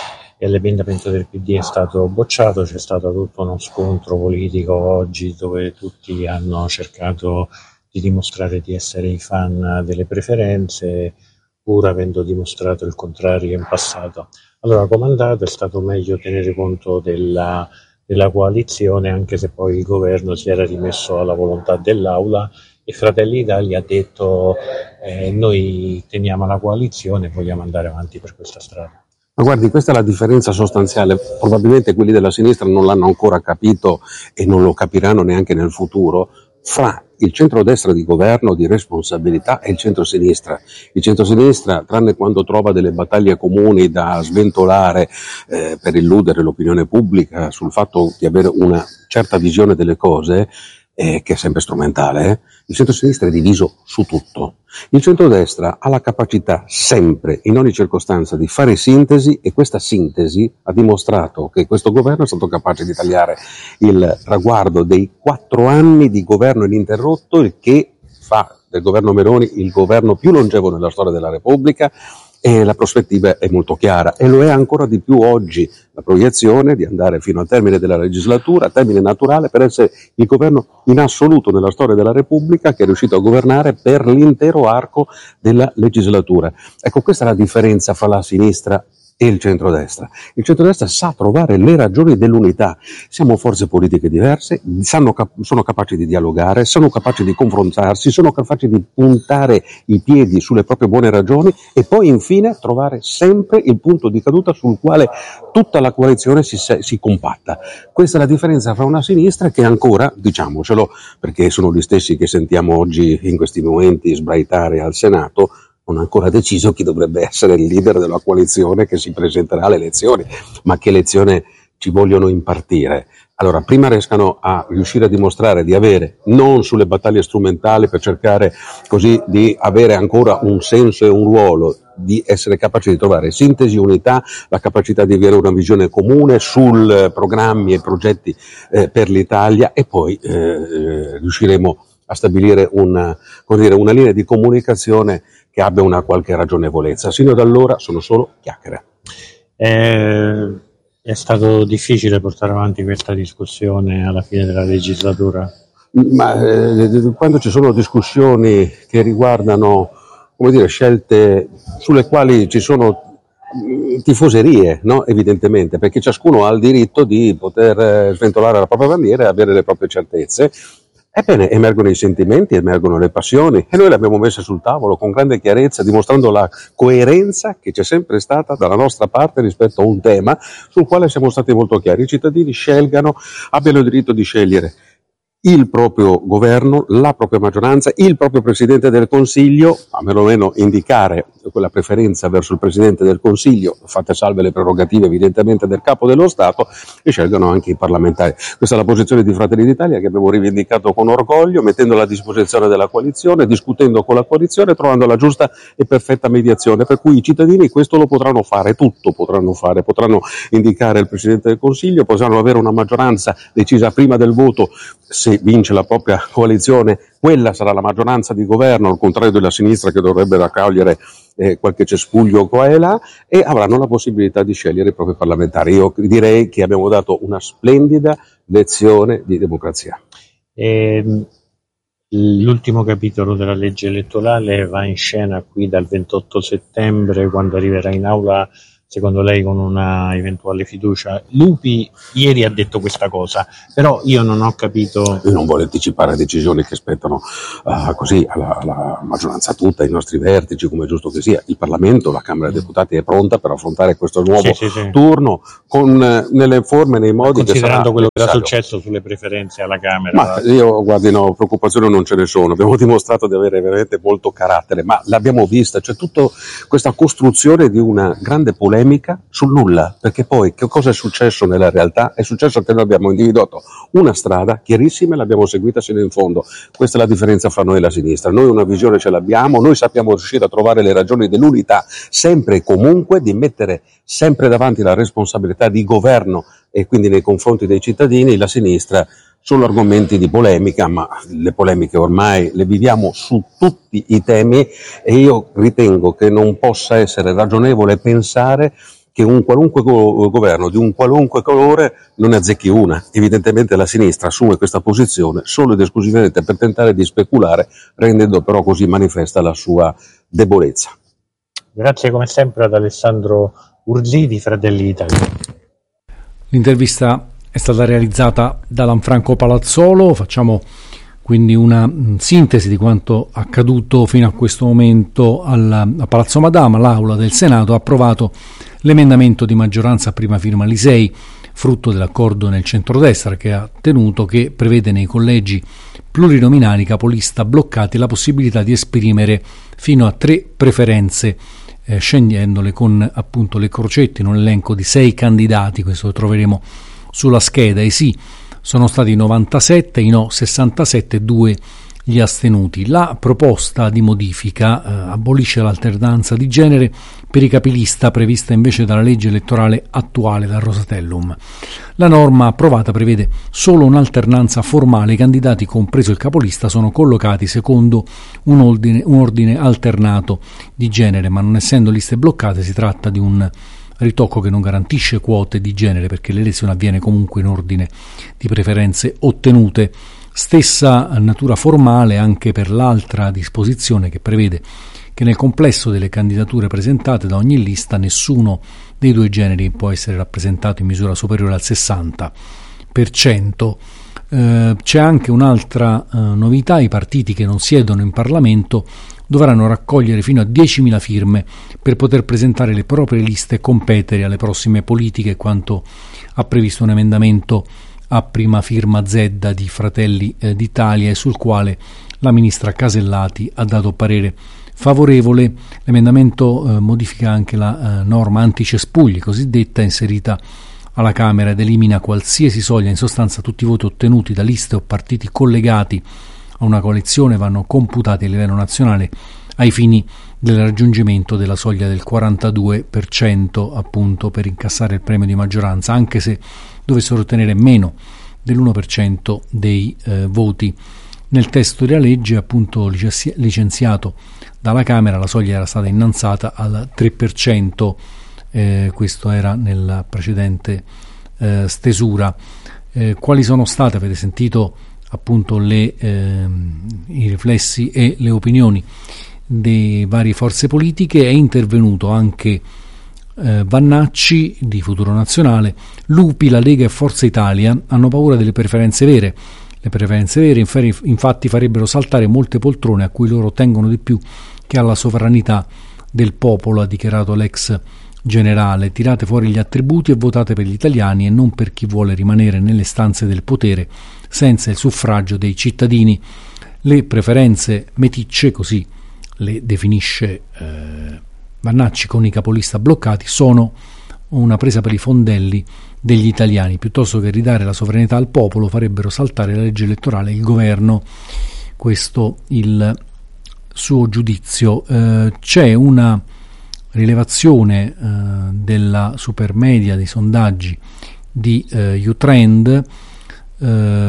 Speaker 9: E l'emendamento del P D è stato bocciato, c'è stato tutto uno scontro politico oggi dove tutti hanno cercato di dimostrare di essere i fan delle preferenze, pur avendo dimostrato il contrario in passato. Allora, come è andato? È stato meglio tenere conto della della coalizione, anche se poi il governo si era rimesso alla volontà dell'Aula, e Fratelli d'Italia ha detto eh, noi teniamo la coalizione e vogliamo andare avanti per questa strada.
Speaker 11: Ma guardi, questa è la differenza sostanziale, probabilmente quelli della sinistra non l'hanno ancora capito e non lo capiranno neanche nel futuro, fra il centrodestra di governo, di responsabilità, e il centrosinistra. Il centrosinistra, tranne quando trova delle battaglie comuni da sventolare eh, per illudere l'opinione pubblica sul fatto di avere una certa visione delle cose, eh, che è sempre strumentale, eh, il centrosinistra è diviso su tutto. Il centrodestra ha la capacità sempre, in ogni circostanza, di fare sintesi, e questa sintesi ha dimostrato che questo governo è stato capace di tagliare il traguardo dei quattro anni di governo ininterrotto, il che fa del governo Meloni il governo più longevo nella storia della Repubblica, e la prospettiva è molto chiara, e lo è ancora di più oggi la proiezione di andare fino al termine della legislatura, termine naturale, per essere il governo in assoluto nella storia della Repubblica che è riuscito a governare per l'intero arco della legislatura. Ecco, questa è la differenza fra la sinistra e il centrodestra. Il centrodestra sa trovare le ragioni dell'unità. Siamo forze politiche diverse, sanno, sono capaci di dialogare, sono capaci di confrontarsi, sono capaci di puntare i piedi sulle proprie buone ragioni e poi infine trovare sempre il punto di caduta sul quale tutta la coalizione si, si compatta. Questa è la differenza fra una sinistra che ancora, diciamocelo, perché sono gli stessi che sentiamo oggi in questi momenti sbraitare al Senato, non ha ancora deciso chi dovrebbe essere il leader della coalizione che si presenterà alle elezioni, ma che lezione ci vogliono impartire. Allora, prima riescano a riuscire a dimostrare di avere, non sulle battaglie strumentali per cercare così di avere ancora un senso e un ruolo, di essere capaci di trovare sintesi, unità, la capacità di avere una visione comune sul programmi e progetti eh, per l'Italia, e poi eh, riusciremo a stabilire una, come dire, una linea di comunicazione che abbia una qualche ragionevolezza. Sino ad allora sono solo chiacchiere.
Speaker 9: Eh, è stato difficile portare avanti questa discussione alla fine della legislatura?
Speaker 11: Ma eh, quando ci sono discussioni che riguardano, come dire, scelte sulle quali ci sono tifoserie, no? Evidentemente, perché ciascuno ha il diritto di poter sventolare la propria bandiera e avere le proprie certezze. Ebbene, emergono i sentimenti, emergono le passioni, e noi le abbiamo messe sul tavolo con grande chiarezza, dimostrando la coerenza che c'è sempre stata dalla nostra parte rispetto a un tema sul quale siamo stati molto chiari. I cittadini scelgano, abbiano il diritto di scegliere il proprio governo, la propria maggioranza, il proprio Presidente del Consiglio, a meno meno indicare quella preferenza verso il Presidente del Consiglio, fatte salve le prerogative evidentemente del Capo dello Stato, e scelgano anche i parlamentari. Questa è la posizione di Fratelli d'Italia che abbiamo rivendicato con orgoglio, mettendola a disposizione della coalizione, discutendo con la coalizione, trovando la giusta e perfetta mediazione, per cui i cittadini questo lo potranno fare, tutto potranno fare, potranno indicare il Presidente del Consiglio, potranno avere una maggioranza decisa prima del voto. Se vince la propria coalizione, quella sarà la maggioranza di governo, al contrario della sinistra che dovrebbe raccogliere eh, qualche cespuglio qua e là, e avranno la possibilità di scegliere i propri parlamentari. Io direi che abbiamo dato una splendida lezione di democrazia.
Speaker 9: E, l'ultimo capitolo della legge elettorale va in scena qui dal ventotto settembre, quando arriverà in aula secondo lei con una eventuale fiducia. Lupi ieri ha detto questa cosa, però io non ho capito.
Speaker 11: Io non voglio anticipare decisioni che spettano uh, così alla, alla maggioranza tutta, ai nostri vertici, come è giusto che sia. Il Parlamento, la Camera dei Deputati è pronta per affrontare questo nuovo
Speaker 9: sì, sì, sì.
Speaker 11: turno con eh, nelle forme, nei modi che sarà
Speaker 9: considerando quello che era
Speaker 11: necessario.
Speaker 9: successo sulle preferenze alla Camera.
Speaker 11: Ma io, guardi, no, preoccupazioni non ce ne sono, abbiamo dimostrato di avere veramente molto carattere, ma l'abbiamo vista, c'è tutta questa costruzione di una grande polemica sul nulla, perché poi che cosa è successo nella realtà? È successo che noi abbiamo individuato una strada chiarissima e l'abbiamo seguita sino in fondo. Questa è la differenza fra noi e la sinistra. Noi una visione ce l'abbiamo, noi sappiamo riuscire a trovare le ragioni dell'unità, sempre e comunque di mettere sempre davanti la responsabilità di governo e quindi nei confronti dei cittadini. La sinistra solo argomenti di polemica, ma le polemiche ormai le viviamo su tutti i temi e io ritengo che non possa essere ragionevole pensare che un qualunque go- governo di un qualunque colore non ne azzecchi una. Evidentemente la sinistra assume questa posizione solo ed esclusivamente per tentare di speculare, rendendo però così manifesta la sua debolezza.
Speaker 9: Grazie come sempre ad Alessandro Urzì di Fratelli d'Italia.
Speaker 4: L'intervista è stata realizzata da Lanfranco Palazzolo. Facciamo quindi una mh, sintesi di quanto accaduto fino a questo momento al, a Palazzo Madama. L'Aula del Senato ha approvato l'emendamento di maggioranza a prima firma Lisei, frutto dell'accordo nel centrodestra che ha tenuto, che prevede nei collegi plurinominali capolista bloccati la possibilità di esprimere fino a tre preferenze, eh, scegliendole con appunto le crocette in un elenco di sei candidati. Questo lo troveremo sulla scheda. I sì sono stati novantasette, i no sessantasette e due gli astenuti. La proposta di modifica eh, abolisce l'alternanza di genere per i capilista prevista invece dalla legge elettorale attuale, dal Rosatellum. La norma approvata prevede solo un'alternanza formale. I candidati, compreso il capolista, sono collocati secondo un ordine, un ordine alternato di genere, ma non essendo liste bloccate si tratta di un ritocco che non garantisce quote di genere, perché l'elezione avviene comunque in ordine di preferenze ottenute. Stessa natura formale anche per l'altra disposizione che prevede che nel complesso delle candidature presentate da ogni lista nessuno dei due generi può essere rappresentato in misura superiore al sessanta per cento. Eh, c'è anche un'altra eh, novità: i partiti che non siedono in Parlamento dovranno raccogliere fino a diecimila firme per poter presentare le proprie liste e competere alle prossime politiche, quanto ha previsto un emendamento a prima firma Zedda di Fratelli eh, d'Italia e sul quale la ministra Casellati ha dato parere favorevole. L'emendamento eh, modifica anche la eh, norma anticespugli cosiddetta inserita alla Camera ed elimina qualsiasi soglia. In sostanza tutti i voti ottenuti da liste o partiti collegati a una coalizione vanno computati a livello nazionale ai fini del raggiungimento della soglia del quarantadue per cento, appunto, per incassare il premio di maggioranza, anche se dovessero ottenere meno dell'uno per cento dei eh, voti. Nel testo della legge, appunto licenziato dalla Camera, la soglia era stata innalzata al tre per cento, eh, questo era nella precedente eh, stesura. Eh, quali sono state, avete sentito appunto le, eh, i riflessi e le opinioni delle varie forze politiche. È intervenuto anche eh, Vannacci di Futuro Nazionale. Lupi, la Lega e Forza Italia hanno paura delle preferenze vere. Le preferenze vere infatti farebbero saltare molte poltrone a cui loro tengono di più che alla sovranità del popolo, ha dichiarato l'ex generale. Tirate fuori gli attributi e votate per gli italiani e non per chi vuole rimanere nelle stanze del potere senza il suffragio dei cittadini. Le preferenze meticce, così le definisce eh, Vannacci, con i capolista bloccati, sono una presa per i fondelli degli italiani. Piuttosto che ridare la sovranità al popolo farebbero saltare la legge elettorale e il governo. Questo il suo giudizio. Eh, c'è una rilevazione eh, della supermedia dei sondaggi di eh, Utrend. Eh,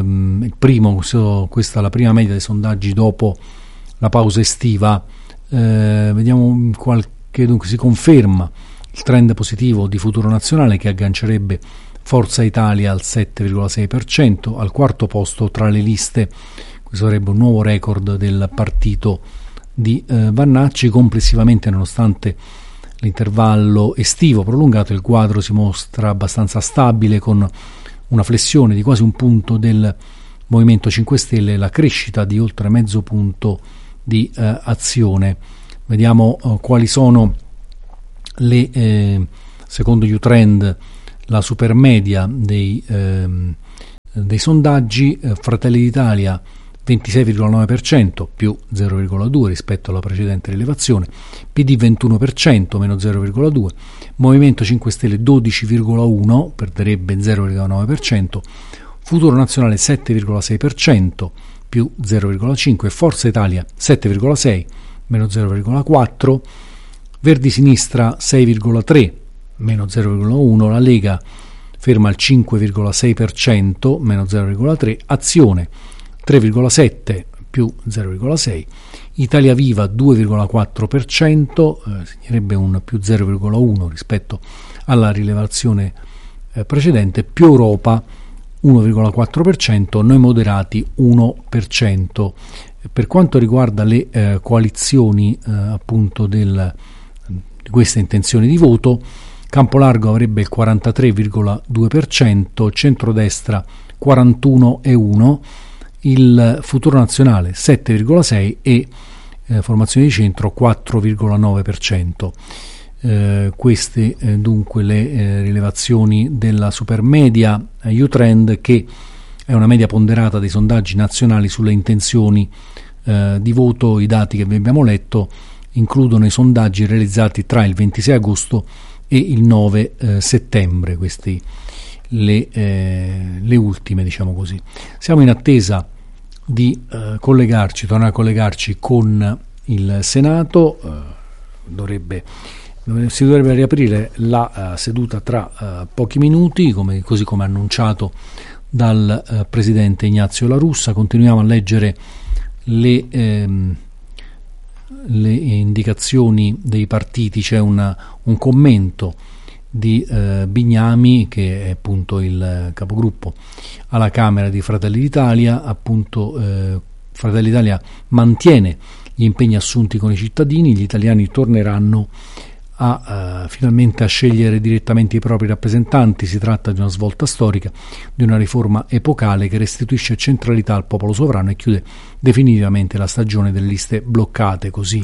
Speaker 4: il primo, questo, questa è la prima media dei sondaggi dopo la pausa estiva. Eh, vediamo qualche, dunque si conferma il trend positivo di Futuro Nazionale, che aggancerebbe Forza Italia al sette virgola sei per cento, al quarto posto tra le liste. Questo sarebbe un nuovo record del partito di eh, Vannacci. Complessivamente, nonostante l'intervallo estivo prolungato, il quadro si mostra abbastanza stabile, con una flessione di quasi un punto del Movimento cinque Stelle e la crescita di oltre mezzo punto di eh, Azione. Vediamo eh, quali sono le, eh, secondo U-Trend, la supermedia dei, eh, dei sondaggi. eh, Fratelli d'Italia ventisei virgola nove per cento, più zero virgola due rispetto alla precedente rilevazione, P D ventuno per cento, meno zero virgola due, Movimento cinque Stelle dodici virgola uno, perderebbe zero virgola nove per cento, Futuro Nazionale sette virgola sei per cento, più zero virgola cinque, Forza Italia sette virgola sei, meno zero virgola quattro, Verdi Sinistra sei virgola tre, meno zero virgola uno, la Lega ferma al cinque virgola sei per cento, meno zero virgola tre, Azione tre virgola sette, più zero virgola sei, Italia Viva due virgola quattro per cento, eh, segnerebbe un più zero virgola uno rispetto alla rilevazione eh, precedente, più Europa uno virgola quattro per cento, Noi Moderati uno per cento. Per quanto riguarda le eh, coalizioni eh, appunto del, di queste intenzioni di voto, Campolargo avrebbe il quarantatré virgola due per cento, Centrodestra quarantuno virgola uno per cento, il Futuro Nazionale sette virgola sei per cento e eh, Formazione di Centro quattro virgola nove per cento. Eh, queste eh, dunque le eh, rilevazioni della supermedia eh, U-Trend, che è una media ponderata dei sondaggi nazionali sulle intenzioni eh, di voto. I dati che vi abbiamo letto includono i sondaggi realizzati tra il ventisei agosto e il nove eh, settembre, questi le, eh, le ultime, diciamo così. Siamo in attesa di eh, collegarci, tornare a collegarci con il Senato. eh, dovrebbe, si dovrebbe riaprire la uh, seduta tra uh, pochi minuti, come, così come annunciato dal uh, Presidente Ignazio La Russa. Continuiamo a leggere le, ehm, le indicazioni dei partiti. C'è una, un commento di eh, Bignami, che è appunto il capogruppo alla Camera di Fratelli d'Italia. Appunto eh, Fratelli d'Italia mantiene gli impegni assunti con i cittadini, gli italiani torneranno a uh, finalmente a scegliere direttamente i propri rappresentanti. Si tratta di una svolta storica, di una riforma epocale che restituisce centralità al popolo sovrano e chiude definitivamente la stagione delle liste bloccate. Così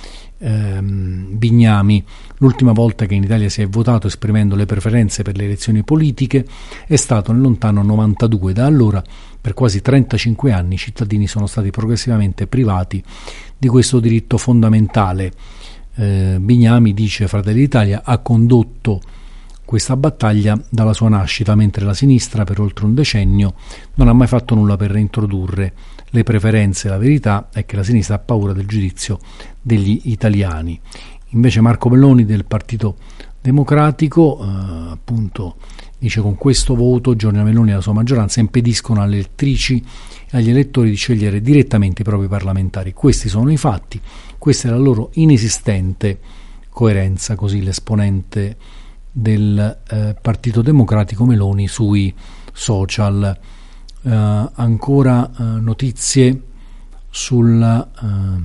Speaker 4: ehm, Bignami. L'ultima volta che in Italia si è votato esprimendo le preferenze per le elezioni politiche è stato nel lontano novantadue. Da allora, per quasi trentacinque anni, i cittadini sono stati progressivamente privati di questo diritto fondamentale. Eh, Bignami, dice Fratelli d'Italia, ha condotto questa battaglia dalla sua nascita, mentre la sinistra per oltre un decennio non ha mai fatto nulla per reintrodurre le preferenze. La verità è che la sinistra ha paura del giudizio degli italiani. Invece Marco Belloni del Partito Democratico eh, appunto dice: con questo voto Giorgia Meloni e la sua maggioranza impediscono alle elettrici e agli elettori di scegliere direttamente i propri parlamentari. Questi sono i fatti, questa è la loro inesistente coerenza. Così l'esponente del eh, Partito Democratico Meloni sui social. Eh, ancora eh, notizie sulla, eh,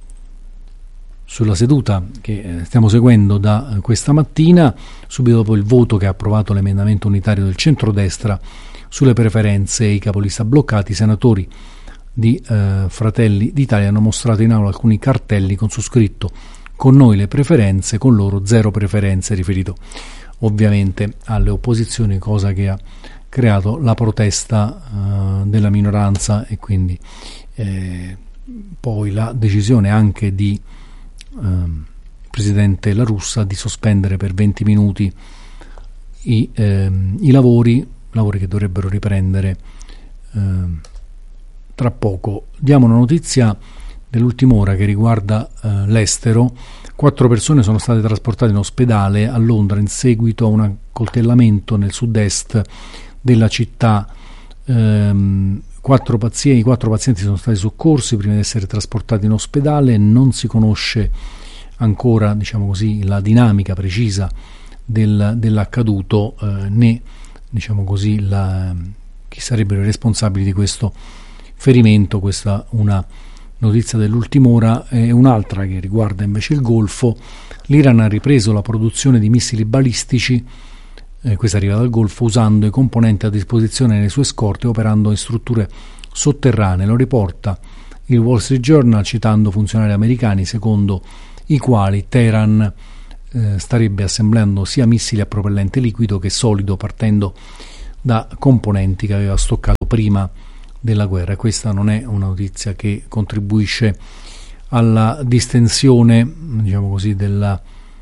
Speaker 4: sulla seduta che eh, stiamo seguendo da eh, questa mattina, subito dopo il voto che ha approvato l'emendamento unitario del centrodestra sulle preferenze e i capolista bloccati. I senatori di eh, Fratelli d'Italia hanno mostrato in aula alcuni cartelli con su scritto: con noi le preferenze, con loro zero preferenze, riferito ovviamente alle opposizioni, cosa che ha creato la protesta uh, della minoranza e quindi eh, poi la decisione anche di uh, Presidente La Russa di sospendere per venti minuti i, eh, i lavori, lavori che dovrebbero riprendere eh, tra poco. Diamo una notizia dell'ultima ora che riguarda eh, l'estero. Quattro persone sono state trasportate in ospedale a Londra in seguito a un accoltellamento nel sud-est della città. Ehm, quattro pazienti, quattro pazienti sono stati soccorsi prima di essere trasportati in ospedale. Non si conosce ancora, diciamo così, la dinamica precisa del, dell'accaduto, eh, né diciamo così la, chi sarebbero i responsabili di questo ferimento. Questa una notizia dell'ultima ora è un'altra che riguarda invece il Golfo. L'Iran ha ripreso la produzione di missili balistici, eh, questa arriva dal Golfo, usando i componenti a disposizione nelle sue scorte, operando in strutture sotterranee. Lo riporta il Wall Street Journal citando funzionari americani, secondo i quali Teheran eh, starebbe assemblando sia missili a propellente liquido che solido, partendo da componenti che aveva stoccato prima della guerra. E questa non è una notizia che contribuisce alla distensione, diciamo così, della,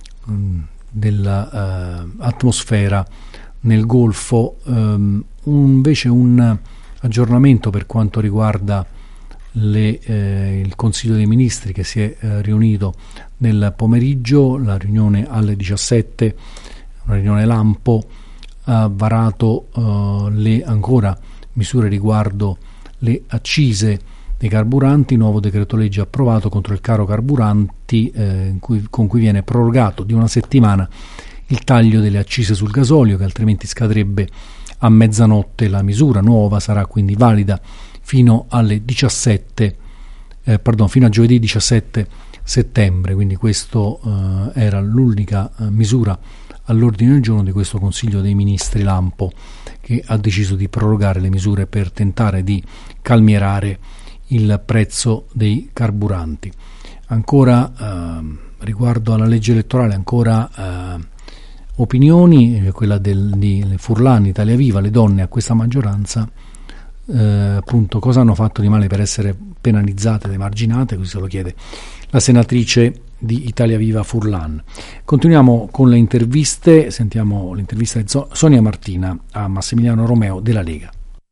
Speaker 4: della uh, atmosfera nel Golfo. Um, un, invece un aggiornamento per quanto riguarda le, eh, il Consiglio dei Ministri che si è eh, riunito nel pomeriggio, la riunione alle diciassette, una riunione lampo, ha varato uh, le ancora misure riguardo le accise dei carburanti, nuovo decreto legge approvato contro il caro carburanti, eh, in cui, con cui viene prorogato di una settimana il taglio delle accise sul gasolio, che altrimenti scadrebbe a mezzanotte. La misura nuova sarà quindi valida fino alle diciassette, eh, pardon, fino a giovedì diciassette settembre, quindi questo eh, era l'unica eh, misura all'ordine del giorno di questo Consiglio dei Ministri lampo, che ha deciso di prorogare le misure per tentare di calmierare il prezzo dei carburanti. Ancora eh, riguardo alla legge elettorale, ancora eh, opinioni, quella del, di Furlan, Italia Viva, le donne a questa maggioranza, eh, appunto, cosa hanno fatto di male per essere penalizzate ed emarginate, così se lo chiede la senatrice di Italia Viva Furlan. Continuiamo con le interviste, sentiamo l'intervista di Sonia Martina a Massimiliano Romeo della Lega.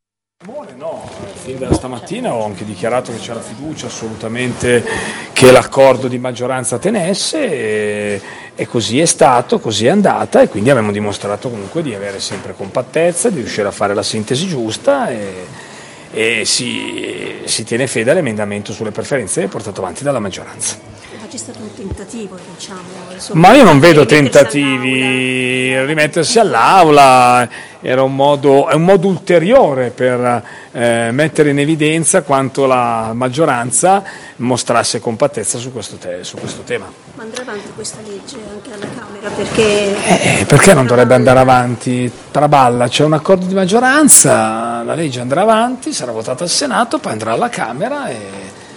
Speaker 12: No, fin da stamattina ho anche dichiarato che c'era fiducia assolutamente che l'accordo di maggioranza tenesse e, e così è stato, così è andata, e quindi abbiamo dimostrato comunque di avere sempre compattezza, di riuscire a fare la sintesi giusta e, e si, si tiene fede all'emendamento sulle preferenze portato avanti dalla maggioranza.
Speaker 13: C'è stato un tentativo, diciamo, insomma,
Speaker 12: ma io non vedo tentativi, all'aula. rimettersi all'aula era un modo, è un modo ulteriore per eh, mettere in evidenza quanto la maggioranza mostrasse compattezza su questo, te- su questo tema.
Speaker 13: Ma andrà avanti questa legge anche alla Camera? Perché,
Speaker 12: eh, perché non dovrebbe andare avanti? Traballa, c'è un accordo di maggioranza, la legge andrà avanti, sarà votata al Senato, poi andrà alla Camera e,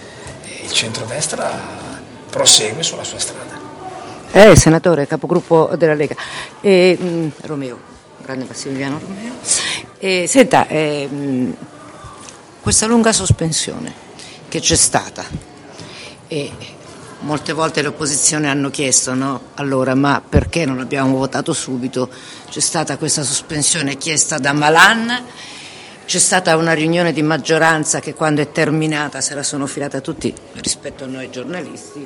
Speaker 12: e il centrodestra prosegue sulla sua strada.
Speaker 7: Eh, senatore, capogruppo della Lega. E, mh, Romeo, grande Massimiliano Romeo. E, senta, eh, mh, questa lunga sospensione che c'è stata, e molte volte le opposizioni hanno chiesto, no? Allora, ma perché non abbiamo votato subito? C'è stata questa sospensione chiesta da Malan. C'è stata una riunione di maggioranza che quando è terminata se la sono filata tutti rispetto a noi giornalisti,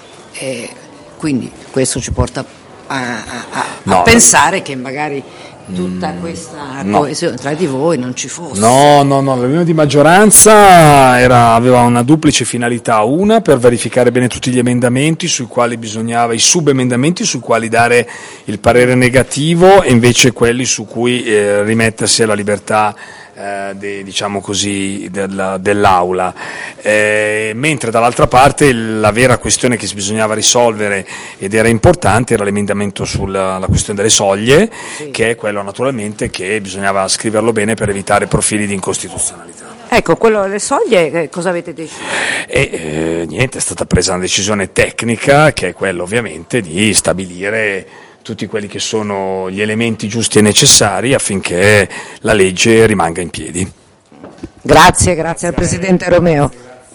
Speaker 7: e quindi questo ci porta a, a, a, no, a pensare che magari tutta questa no. coesione tra di voi non ci fosse.
Speaker 12: No, no, no, la riunione di maggioranza era, aveva una duplice finalità: una per verificare bene tutti gli emendamenti sui quali bisognava, i subemendamenti sui quali dare il parere negativo, e invece quelli su cui eh, rimettersi alla libertà Eh, de, diciamo così della, dell'aula, eh, mentre dall'altra parte la vera questione che si bisognava risolvere ed era importante era l'emendamento sulla la questione delle soglie, sì. Che è quello naturalmente che bisognava scriverlo bene per evitare profili di incostituzionalità.
Speaker 7: Ecco, quello delle soglie, cosa avete deciso?
Speaker 12: E eh, niente, è stata presa una decisione tecnica, che è quella ovviamente di stabilire tutti quelli che sono gli elementi giusti e necessari affinché la legge rimanga in piedi.
Speaker 7: Grazie, grazie al Presidente Romeo.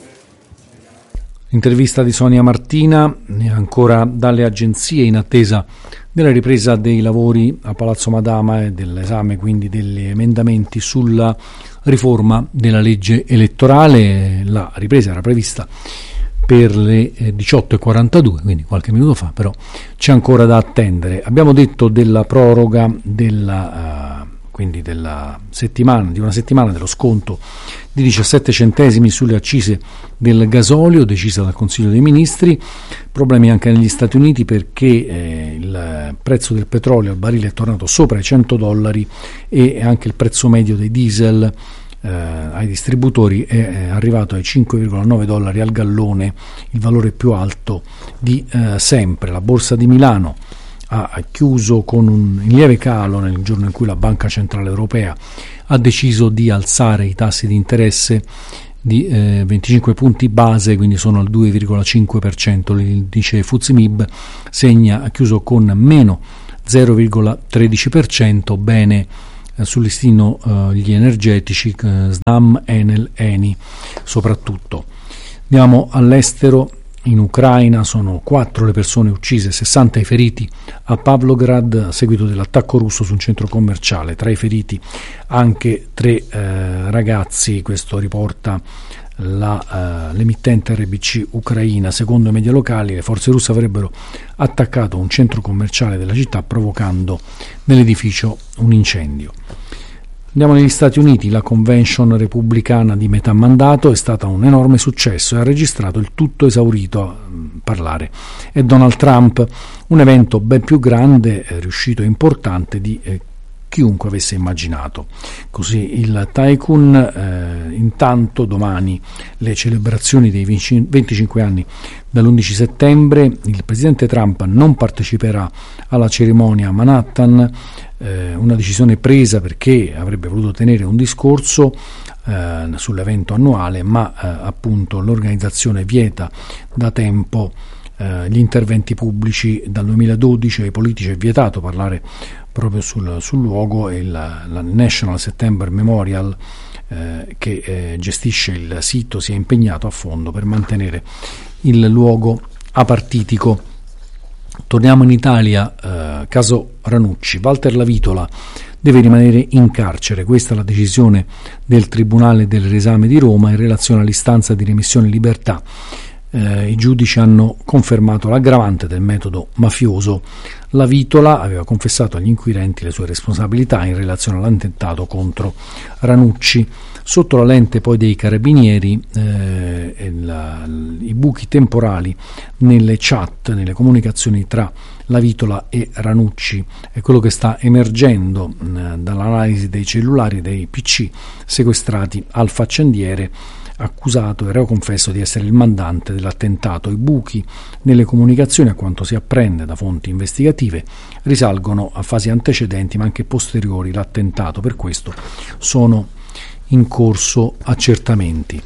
Speaker 4: Intervista di Sonia Martina, ancora dalle agenzie in attesa della ripresa dei lavori a Palazzo Madama e dell'esame quindi degli emendamenti sulla riforma della legge elettorale. La ripresa era prevista per le diciotto e quarantadue, quindi qualche minuto fa, però c'è ancora da attendere. Abbiamo detto della proroga della, uh, quindi della settimana, di una settimana dello sconto di diciassette centesimi sulle accise del gasolio decisa dal Consiglio dei Ministri. Problemi anche negli Stati Uniti perché eh, il prezzo del petrolio al barile è tornato sopra i cento dollari e anche il prezzo medio dei diesel eh, ai distributori è arrivato ai cinque virgola nove dollari al gallone, il valore più alto di eh, sempre. La borsa di Milano ha chiuso con un lieve calo nel giorno in cui la Banca Centrale Europea ha deciso di alzare i tassi di interesse di eh, venticinque punti base, quindi sono al due virgola cinque per cento. L'indice F T S E M I B segna, ha chiuso con meno zero virgola tredici per cento, bene eh, sul listino eh, gli energetici, eh, Snam, Enel, Eni soprattutto. Andiamo all'estero. In Ucraina sono quattro le persone uccise, sessanta i feriti a Pavlograd a seguito dell'attacco russo su un centro commerciale. Tra i feriti anche tre eh, ragazzi, questo riporta la, uh, l'emittente R B C ucraina. Secondo i media locali le forze russe avrebbero attaccato un centro commerciale della città provocando nell'edificio un incendio. Andiamo negli Stati Uniti. La convention repubblicana di metà mandato è stata un enorme successo e ha registrato il tutto esaurito a parlare è Donald Trump, un evento ben più grande, riuscito e importante di eh, chiunque avesse immaginato. Così il tycoon. Eh, intanto domani le celebrazioni dei venticinque anni dall'undici settembre. Il presidente Trump non parteciperà alla cerimonia a Manhattan, eh, una decisione presa perché avrebbe voluto tenere un discorso eh, sull'evento annuale, ma eh, appunto l'organizzazione vieta da tempo eh, gli interventi pubblici. Dal duemiladodici ai politici è vietato parlare proprio sul, sul luogo, e la, la National September Memorial eh, che eh, gestisce il sito si è impegnato a fondo per mantenere il luogo apartitico. Torniamo in Italia, eh, caso Ranucci. Walter Lavitola deve rimanere in carcere, questa è la decisione del Tribunale del Riesame di Roma in relazione all'istanza di remissione in libertà. Eh, i giudici hanno confermato l'aggravante del metodo mafioso. Lavitola aveva confessato agli inquirenti le sue responsabilità in relazione all'attentato contro Ranucci. Sotto la lente poi dei carabinieri, eh, la, i buchi temporali nelle chat, nelle comunicazioni tra Lavitola e Ranucci è quello che sta emergendo eh, dall'analisi dei cellulari dei P C sequestrati al faccendiere, accusato e reo confesso di essere il mandante dell'attentato. I buchi nelle comunicazioni, a quanto si apprende da fonti investigative, risalgono a fasi antecedenti ma anche posteriori l'attentato. Per questo sono in corso accertamenti.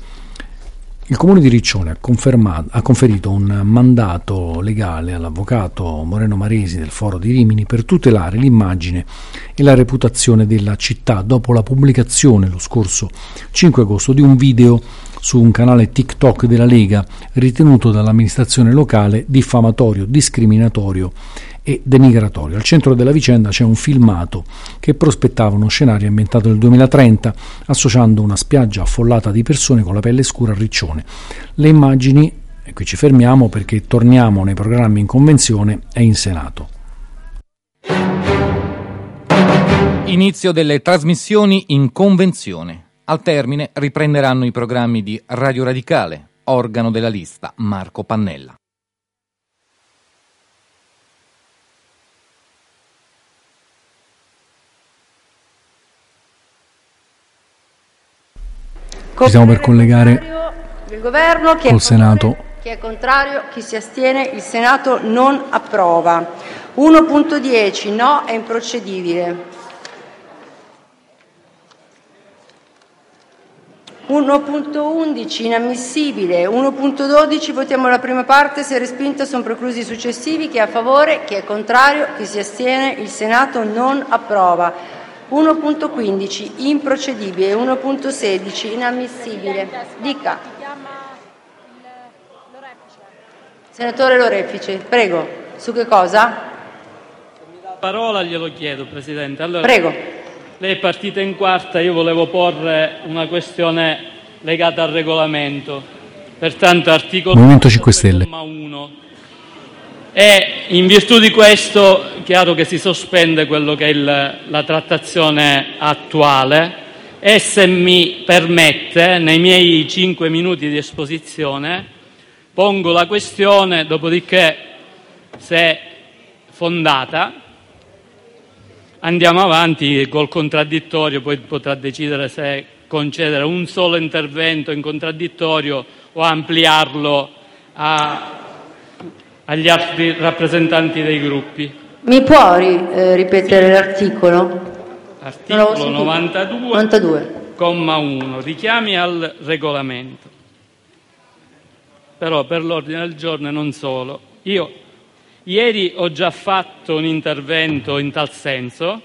Speaker 4: Il Comune di Riccione ha, confermato, ha conferito un mandato legale all'avvocato Moreno Maresi del Foro di Rimini per tutelare l'immagine e la reputazione della città dopo la pubblicazione lo scorso cinque agosto di un video su un canale TikTok della Lega ritenuto dall'amministrazione locale diffamatorio, discriminatorio e denigratorio. Al centro della vicenda c'è un filmato che prospettava uno scenario ambientato nel duemilatrenta, associando una spiaggia affollata di persone con la pelle scura a Riccione. Le immagini, e qui ci fermiamo perché torniamo nei programmi in convenzione e in Senato.
Speaker 6: Inizio delle trasmissioni in convenzione. Al termine riprenderanno i programmi di Radio Radicale, organo della lista Marco Pannella.
Speaker 4: Ci stiamo per collegare
Speaker 14: il governo, chi
Speaker 4: col Senato.
Speaker 14: Chi è contrario, chi si astiene, il Senato non approva. uno punto dieci no, è improcedibile. uno punto undici inammissibile. uno punto dodici votiamo la prima parte, se respinta sono preclusi i successivi. Chi è a favore, chi è contrario, chi si astiene, il Senato non approva. uno punto quindici improcedibile. uno punto sedici inammissibile. Dica. Senatore Lorefice, prego. Su che cosa?
Speaker 15: Parola glielo chiedo, Presidente. Allora,
Speaker 14: prego.
Speaker 15: Lei è partita in quarta, io volevo porre una questione legata al regolamento. Pertanto articolo
Speaker 4: Movimento cinque Stelle.
Speaker 15: uno. E in virtù di questo, chiaro che si sospende quello che è il, la trattazione attuale, e se mi permette, nei miei cinque minuti di esposizione, pongo la questione, dopodiché, se fondata, andiamo avanti col contraddittorio, poi potrà decidere se concedere un solo intervento in contraddittorio o ampliarlo a, agli altri rappresentanti dei gruppi.
Speaker 14: Mi può ri- eh, ripetere l'articolo?
Speaker 15: Articolo novantadue,
Speaker 14: novantadue,
Speaker 15: comma uno, richiami al regolamento. Però per l'ordine del giorno e non solo. Io ieri ho già fatto un intervento in tal senso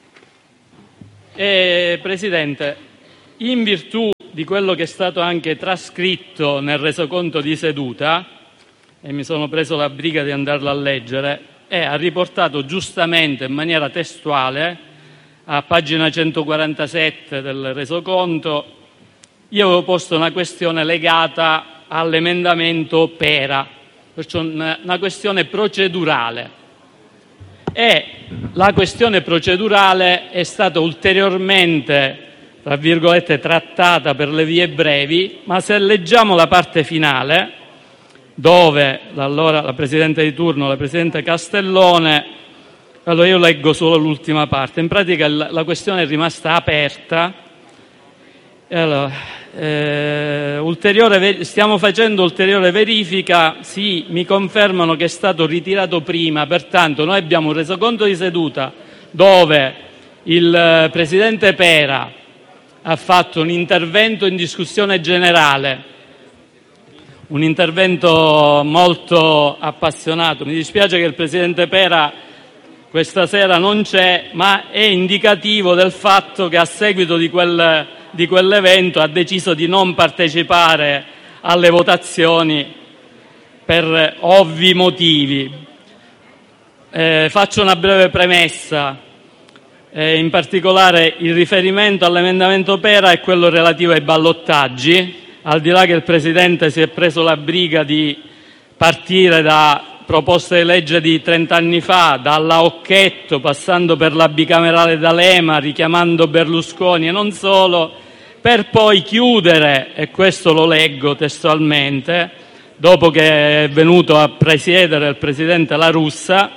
Speaker 15: e, Presidente, in virtù di quello che è stato anche trascritto nel resoconto di seduta, e mi sono preso la briga di andarlo a leggere, e ha riportato giustamente in maniera testuale a pagina centoquarantasette del resoconto, io avevo posto una questione legata all'emendamento Pera, perciò una, una questione procedurale. E la questione procedurale è stata ulteriormente, tra virgolette, trattata per le vie brevi, ma se leggiamo la parte finale, dove allora la Presidente di turno, la Presidente Castellone, allora io leggo solo l'ultima parte, in pratica la, la questione è rimasta aperta. Allora, eh, ulteriore, stiamo facendo ulteriore verifica, sì, mi confermano che è stato ritirato prima, pertanto noi abbiamo un resoconto di seduta dove il Presidente Pera ha fatto un intervento in discussione generale, un intervento molto appassionato. Mi dispiace che il Presidente Pera questa sera non c'è, ma è indicativo del fatto che a seguito di, quel, di quell'evento ha deciso di non partecipare alle votazioni per ovvi motivi. Eh, faccio una breve premessa. Eh, in particolare il riferimento all'emendamento Pera è quello relativo ai ballottaggi, al di là che il Presidente si è preso la briga di partire da proposte di legge di trent'anni fa, dalla Occhetto, passando per la bicamerale D'Alema, richiamando Berlusconi e non solo, per poi chiudere, e questo lo leggo testualmente, dopo che è venuto a presiedere il Presidente La Russa,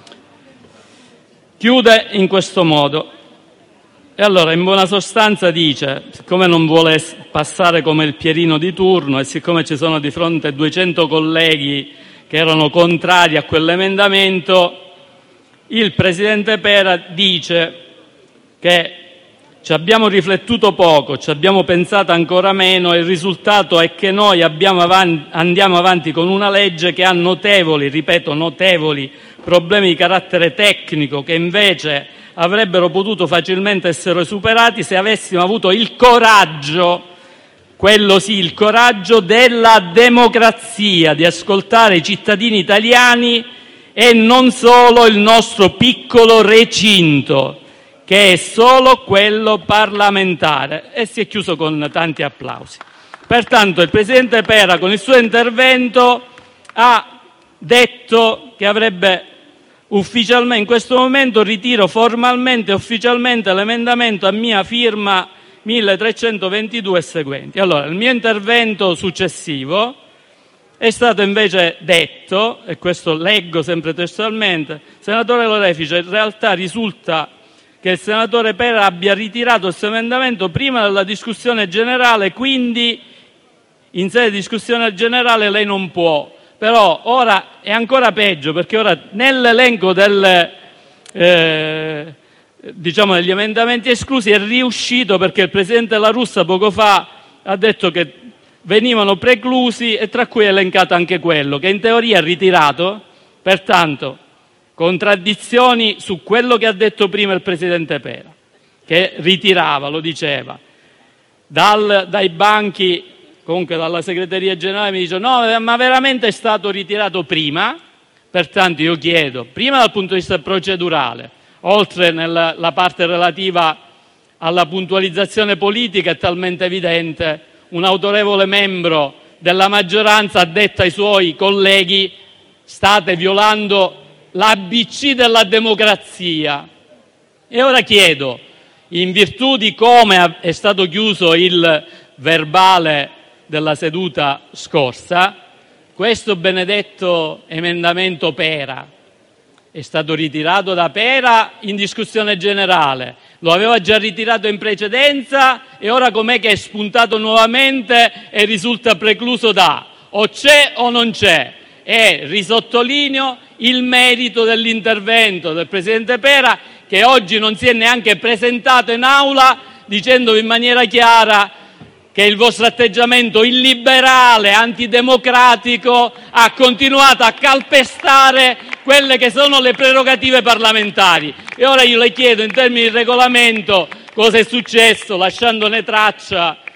Speaker 15: chiude in questo modo. E allora, in buona sostanza dice, siccome non vuole passare come il Pierino di turno e siccome ci sono di fronte duecento colleghi che erano contrari a quell'emendamento, il Presidente Pera dice che ci abbiamo riflettuto poco, ci abbiamo pensato ancora meno e il risultato è che noi abbiamo avanti, andiamo avanti con una legge che ha notevoli, ripeto, notevoli problemi di carattere tecnico che invece avrebbero potuto facilmente essere superati se avessimo avuto il coraggio, quello sì, il coraggio della democrazia, di ascoltare i cittadini italiani e non solo il nostro piccolo recinto, che è solo quello parlamentare. E si è chiuso con tanti applausi. Pertanto il Presidente Pera con il suo intervento ha detto che avrebbe ufficialmente, in questo momento ritiro formalmente e ufficialmente l'emendamento a mia firma milletrecentoventidue e seguenti. Allora, il mio intervento successivo è stato invece detto, e questo leggo sempre testualmente, senatore Lorefice, in realtà risulta che il senatore Pera abbia ritirato il suo emendamento prima della discussione generale, quindi in sede di discussione generale lei non può. Però ora è ancora peggio, perché ora nell'elenco del, eh, diciamo degli emendamenti esclusi è riuscito, perché il Presidente La Russa poco fa ha detto che venivano preclusi e tra cui è elencato anche quello che in teoria è ritirato. Pertanto contraddizioni su quello che ha detto prima il Presidente Pera, che ritirava, lo diceva, Dal, dai banchi, comunque dalla segreteria generale mi dice no, ma veramente è stato ritirato prima. Pertanto io chiedo, prima dal punto di vista procedurale, oltre nella la parte relativa alla puntualizzazione politica, è talmente evidente, un autorevole membro della maggioranza ha detto ai suoi colleghi state violando l'A B C della democrazia. E ora chiedo, in virtù di come è stato chiuso il verbale della seduta scorsa, questo benedetto emendamento Pera è stato ritirato da Pera in discussione generale, Lo aveva già ritirato in precedenza e ora com'è che è spuntato nuovamente e risulta precluso da o c'è o non c'è? E risottolineo il merito dell'intervento del Presidente Pera, che oggi non si è neanche presentato in aula dicendo in maniera chiara che il vostro atteggiamento illiberale, antidemocratico, ha continuato a calpestare quelle che sono le prerogative parlamentari. E ora io le chiedo in termini di regolamento cosa è successo, lasciandone traccia